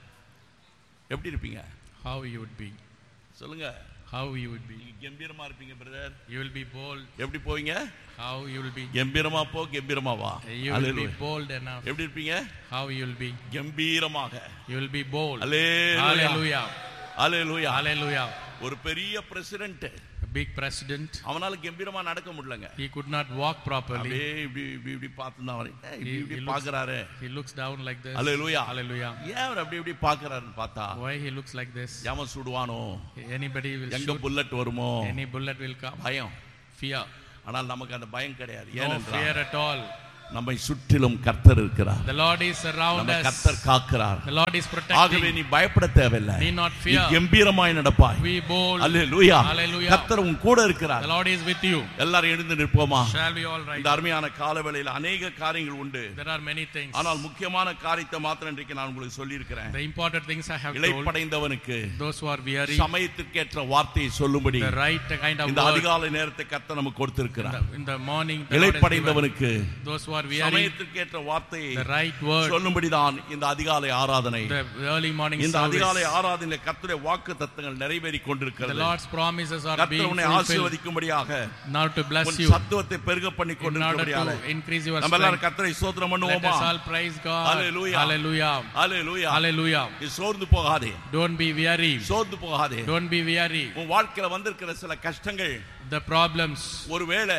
எப்படி இருப்பீங்க? How you would be? சொல்லுங்க. How you would be? நீங்க கம்பீரமா இருப்பீங்க brother. You will be bold. எப்படி போவீங்க? How you will be? கம்பீரமா போ, கம்பீரமா வா. You will be bold enough. எப்படி இருப்பீங்க? How you will be? கம்பீரமாக. You will be bold. Hallelujah. Hallelujah. Hallelujah. Hallelujah. ஒரு பெரிய பிரசிடென்ட், A big president. அவனால கம்பீரமா நடக்க முடியலங்க. He could not walk properly. அப்படியே இப்படி இப்படி இப்படி பார்த்து தான் வரேன். இப்படி He- இப்படி he looks- பார்க்கறாரு. He looks down like this. Hallelujah. Hallelujah. ஏன் அவர் அப்படி இப்படி பார்க்கறாருன்னு பார்த்தா, Why he looks like this? எவன் சுடுவானோ, Anybody will எங்க shoot. புல்லட் வருமோ, Any bullet will come. பயம். Fear. ஆனால் நமக்கு அந்த பயம் கிடையாது. No ஏனென்றால் fear at all. நம்மை சுற்றிலும் கர்த்தர் இருக்கிறார். The Lord is around நம்ம us. கர்த்தர் காக்கிறார். The Lord is ஆகவே protecting. நீ பயப்பட தேவையில்லை. Need not நீ fear. கம்பீரமாய் நடப்பாய். Be bold. அல்லேலூயா. Hallelujah. கர்த்தர் உன் கூட இருக்கிறார். The Lord is with you. எல்லாரும் எழுந்து நிற்போமா? Shall we all rise? இந்த அருமையான காலவேளையில் அநேக காரியங்கள் உண்டு. There are many things. ஆனால் முக்கியமான காரியத்தை மாத்திரம் இன்றைக்கு நான் உங்களுக்கு சொல்லி இருக்கிறேன். The important things I have told. இளைப்படைந்தவனுக்கு Those who are weary. சமயத்திற்கேற்ற வார்த்தையை சொல்லும்படி The right kind of இந்த word. அதிகாலை நேரத்தை கர்த்தர் நமக்கு In கொடுத்திருக்கிறார். the, in the morning. The Lord has given. இளைப்படைந்தவனுக்கு Those who are weary. சமயத்திற்கேற்ற வார்த்தையை The right word. சொல்லும்படிதான் இந்த அதிகாலை ஆராதனை. The early morning இந்த service. அதிகாலை ஆராதனை கர்த்தருடைய வாக்குத்தத்தங்கள் நிறைவேறி The கொண்டிருக்கிறது. Lord's promises are கர்த்தர் being உன்னை fulfilled. ஆசீர்வதிக்கும்படியாக, Now to bless உன் you. சத்துவத்தை பெருக பண்ணி In order கொண்டிருக்கிறபடியால to increase your நம்ம எல்லாரும் strength. கர்த்தரை ஸ்தோத்திரம் Let பண்ணுவோமா? us all praise God. Hallelujah. Hallelujah. அல்லேலூயா. Hallelujah. நீ சோர்ந்து போகாதே, Don't be weary. சோர்ந்து போகாதே. Don't be weary. உன் வாழ்க்கையில வந்திருக்கிற சில கஷ்டங்கள், The problems, ஒருவேளை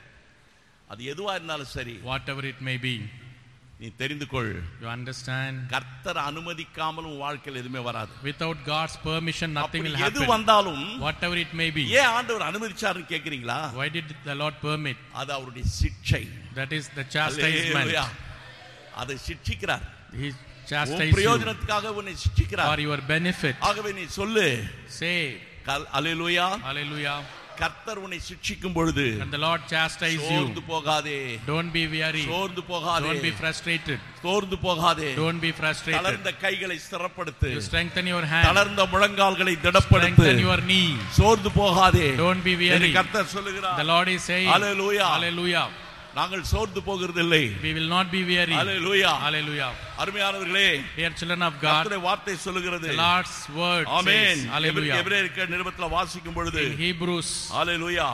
அது எதுவா இருந்தாலும் சரி, whatever it may be, நீ தெரிந்து கொள், you understand. கர்த்தர் அனுமதிக்காமல் உன் வாழ்க்கையில எதுவுமே வராது. Without God's permission, nothing அப்படி will எது happen. வந்தாலும் Whatever it may be. ஏன் ஆண்டவர் அனுமதிச்சாருன்னு கேக்குறீங்களா? Why did the Lord permit? அது அவருடைய சிட்சை. That is the chastisement. அல்லேலூயா. அதை சிட்சிக்கிறார். He உன் chastised you பிரயோஜனத்துக்காக உன்னை for சிட்சிக்கிறார். your benefit. ஆகவே நீ சொல்லு, Say, அல்லேலூயா. Hallelujah. கர்த்தர் உன்னை சிட்சிக்கும் பொழுது And the Lord chastise சோர்ந்து you. போகாதே, Don't be weary. சோர்ந்து போகாதே, Don't be frustrated. சோர்ந்து போகாதே. Don't be frustrated. தளர்ந்த கைகளை ஸ்திரப்படுத்து, You strengthen your hand. தளர்ந்த முழங்கால்களை திடப்படுத்து, Strengthen your knee. சோர்ந்து போகாதே. Don't be என்று weary. கர்த்தர் சொல்லுகிறார். The Lord is saying, Hallelujah. Hallelujah. நாங்கள் சோர்ந்து போகிறதில்லை. We will not be weary. Hallelujah. Hallelujah. அருமையானவர்களே, Dear children of God, கர்த்தருடைய வார்த்தை சொல்லுகிறது. the Lord's word amen. says, Hallelujah. எபிரேயர் நிருபத்தில் வாசிக்கும் பொழுது, In Hebrews, ஹalleluya,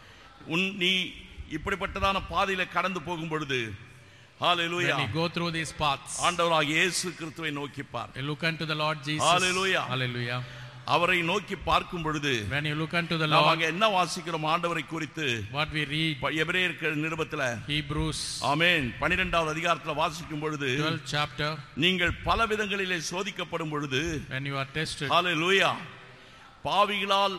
உன் நீ இப்படிப்பட்டதான பாதையில கடந்து போகும் பொழுது, ஹalleluya, when you go through these paths, ஆண்டவராகிய இயேசு கிறிஸ்துவை நோக்கி பார். you look unto the Lord Jesus. Hallelujah. Hallelujah. அவரை நோக்கி பார்க்கும் பொழுது When you look unto the நாம் Lord, அங்க என்ன வாசிக்கிறோம் ஆண்டவரை குறித்து? what we read, எபிரேயர் நிருபத்துல, Hebrews, ஆமென், பன்னிரண்டாவது அதிகாரத்துல வாசிக்கும் பொழுது, twelfth chapter, நீங்கள் பல விதங்களிலே சோதிக்கப்படும் பொழுது, when you are tested, ஹalleluya, பாவிகளால்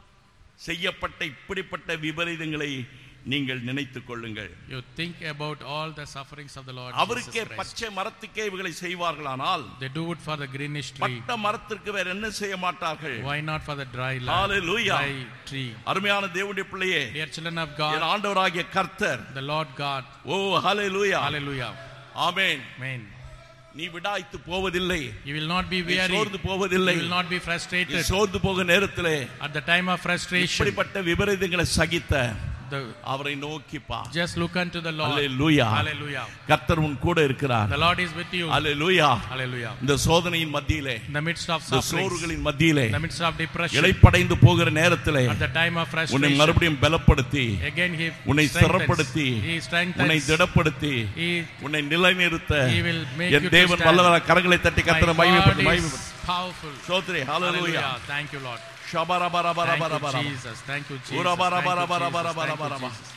செய்யப்பட்ட இப்படிப்பட்ட விபரீதங்களை நீங்கள் நினைத்துக் கொள்ளுங்கள். you think about all the sufferings of the Lord அவருக்கே Jesus Christ. பச்சை மரத்துக்கே இவைகளை செய்வார்களானால், They do it for the greenish tree. பட்ட மரத்திற்கு வேற என்ன செய்ய மாட்டார்கள்? Why not for the dry land? Hallelujah. Dry tree. அருமையான தேவனுடைய பிள்ளையே, Dear children of N God, ஆண்டவராகிய கர்த்தர், the Lord God, O hallelujah, Hallelujah. Amen, Amen. நீ விடாய்த்து போவதில்லை, You will not be நீ weary. சோர்ந்து போவதில்லை. You will not be நீ frustrated. சோர்ந்து போக நேரத்திலே At the time of frustration, இப்படிப்பட்ட விபரீதங்களை சகித்த the, அவரை நோக்கி பார். just look unto the Lord. Hallelujah. Hallelujah. கர்த்தர் உன் கூட இருக்கிறார். The Lord is with you. Hallelujah. Hallelujah. இந்த சோதனையின் மத்தியிலே, In the midst of இந்த suffering, சோர்வுகளின் மத்தியிலே, in the midst of depression, இளைப்படைந்து போகிற நேரத்திலே at the time of உன்னை frustration, மறுபடியும் பலப்படுத்தி, again He உன்னை strengthens. ஸ்திரப்படுத்தி, He உன்னை strengthens. திடப்படுத்தி, He, உன்னை நிலைநிறுத்த He will make N you to தேவன் stand. வல்லவராக கரங்களை தட்டி My கர்த்தரை God மகிமைப்படுத்து, is மகிமைப்படுத்து. powerful. ஸ்தோத்திரம். ஹalleluya. Hallelujah. Thank you, Lord. ஷபரபரபரபரபர. Thank you, Jesus. Thank you, Jesus. உரபரபரபரபரபரபர. Thank you, Jesus.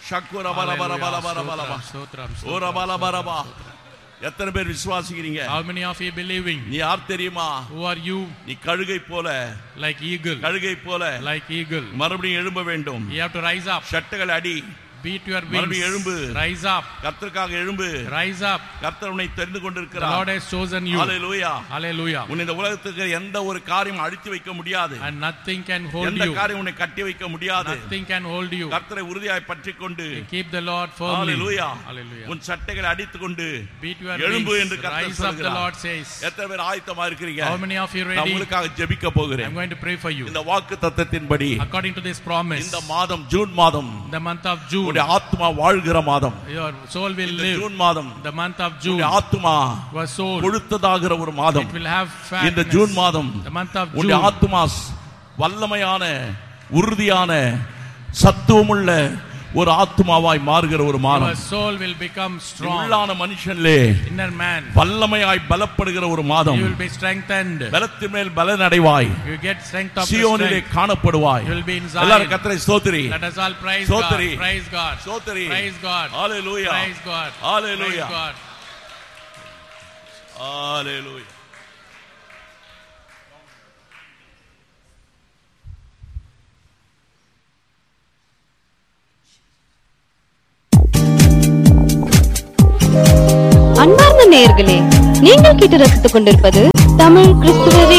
ஷக்குரபரபரபரபரபர. Sotram, sotram, உரபரபரபர. sotram. எத்தனை பேர் விசுவாசிக்கிறீங்க? How many of you believing? நீ யார் தெரியுமா? Who are you? நீ கழுகை போல, Like eagle. கழுகை போல Like eagle. மறுபடியும் எழும்ப வேண்டும். You have to rise up. சட்டைகள் அடி, Beat your மறுபடியும் எழும்பு. wings. Rise up. கர்த்தருக்காக எழும்பு. Rise up. கர்த்தர் உன்னை தெரிந்து The கொண்டிருக்கிறார். Lord has chosen you. Hallelujah. Hallelujah. உன்னை இந்த உலகத்துக்கு எந்த ஒரு காரியம் அழுத்தி வைக்க முடியாது. And nothing can hold எந்த you. காரியம் உன்னை கட்டி வைக்க முடியாது. Nothing can hold you. கர்த்தரை உறுதியாய் பற்றிக்கொண்டு Keep the Lord firmly. Hallelujah. Hallelujah. உன் சட்டைகளை அடித்துக்கொண்டு Beat your எழும்பு என்று wings. கர்த்தர் Rise up, the சொல்கிறார். Lord says. எத்தனை பேர் ஆயத்தமா இருக்கிறீங்க? How many of you நான் ready? உங்களுக்காக ஜெபிக்க போகிறேன். I'm going to pray for you. இந்த வாக்குத்தத்தத்தின்படி According to this promise, இந்த மாதம் ஜூன் மாதம் the month of June, உன்னுடைய ஆத்துமா வாழ்கிற மாதம். your soul will இந்த live. ஜூன் மாதம் The month of June, உன்னுடைய ஆத்துமா your soul, கொழுத்ததாகிற ஒரு மாதம். it will have இந்த fatness. ஜூன் மாதம் The month of உன்னுடைய June, ஆத்துமா வல்லமையான உறுதியான சத்துவமுள்ள ஒரு ஆத்துமாவாய் மாறுகிற ஒரு மாதம். your soul will become strong. உள்ளான மனுஷன்லே Inner man, வல்லமையாய் பலப்படுகிற ஒரு மாதம். you will be strengthened. பலத்தின் மேல் பலன் அடைவாய். You get strength of the சீயோனிலே strength. காணப்படுவாய். You will be in Zion. எல்லாரும் கர்த்தரை ஸ்தோத்திரி. Let us all praise ஸ்தோத்திரி. God. Praise God. ஸ்தோத்திரி. Praise God. ஹalleluya. Praise God. ஹalleluya. Praise God. ஹalleluya. அன்பார்ந்த நேயர்களே, நீங்கள் கேட்டு ரசித்துக் கொண்டிருப்பது தமிழ் கிறிஸ்துவ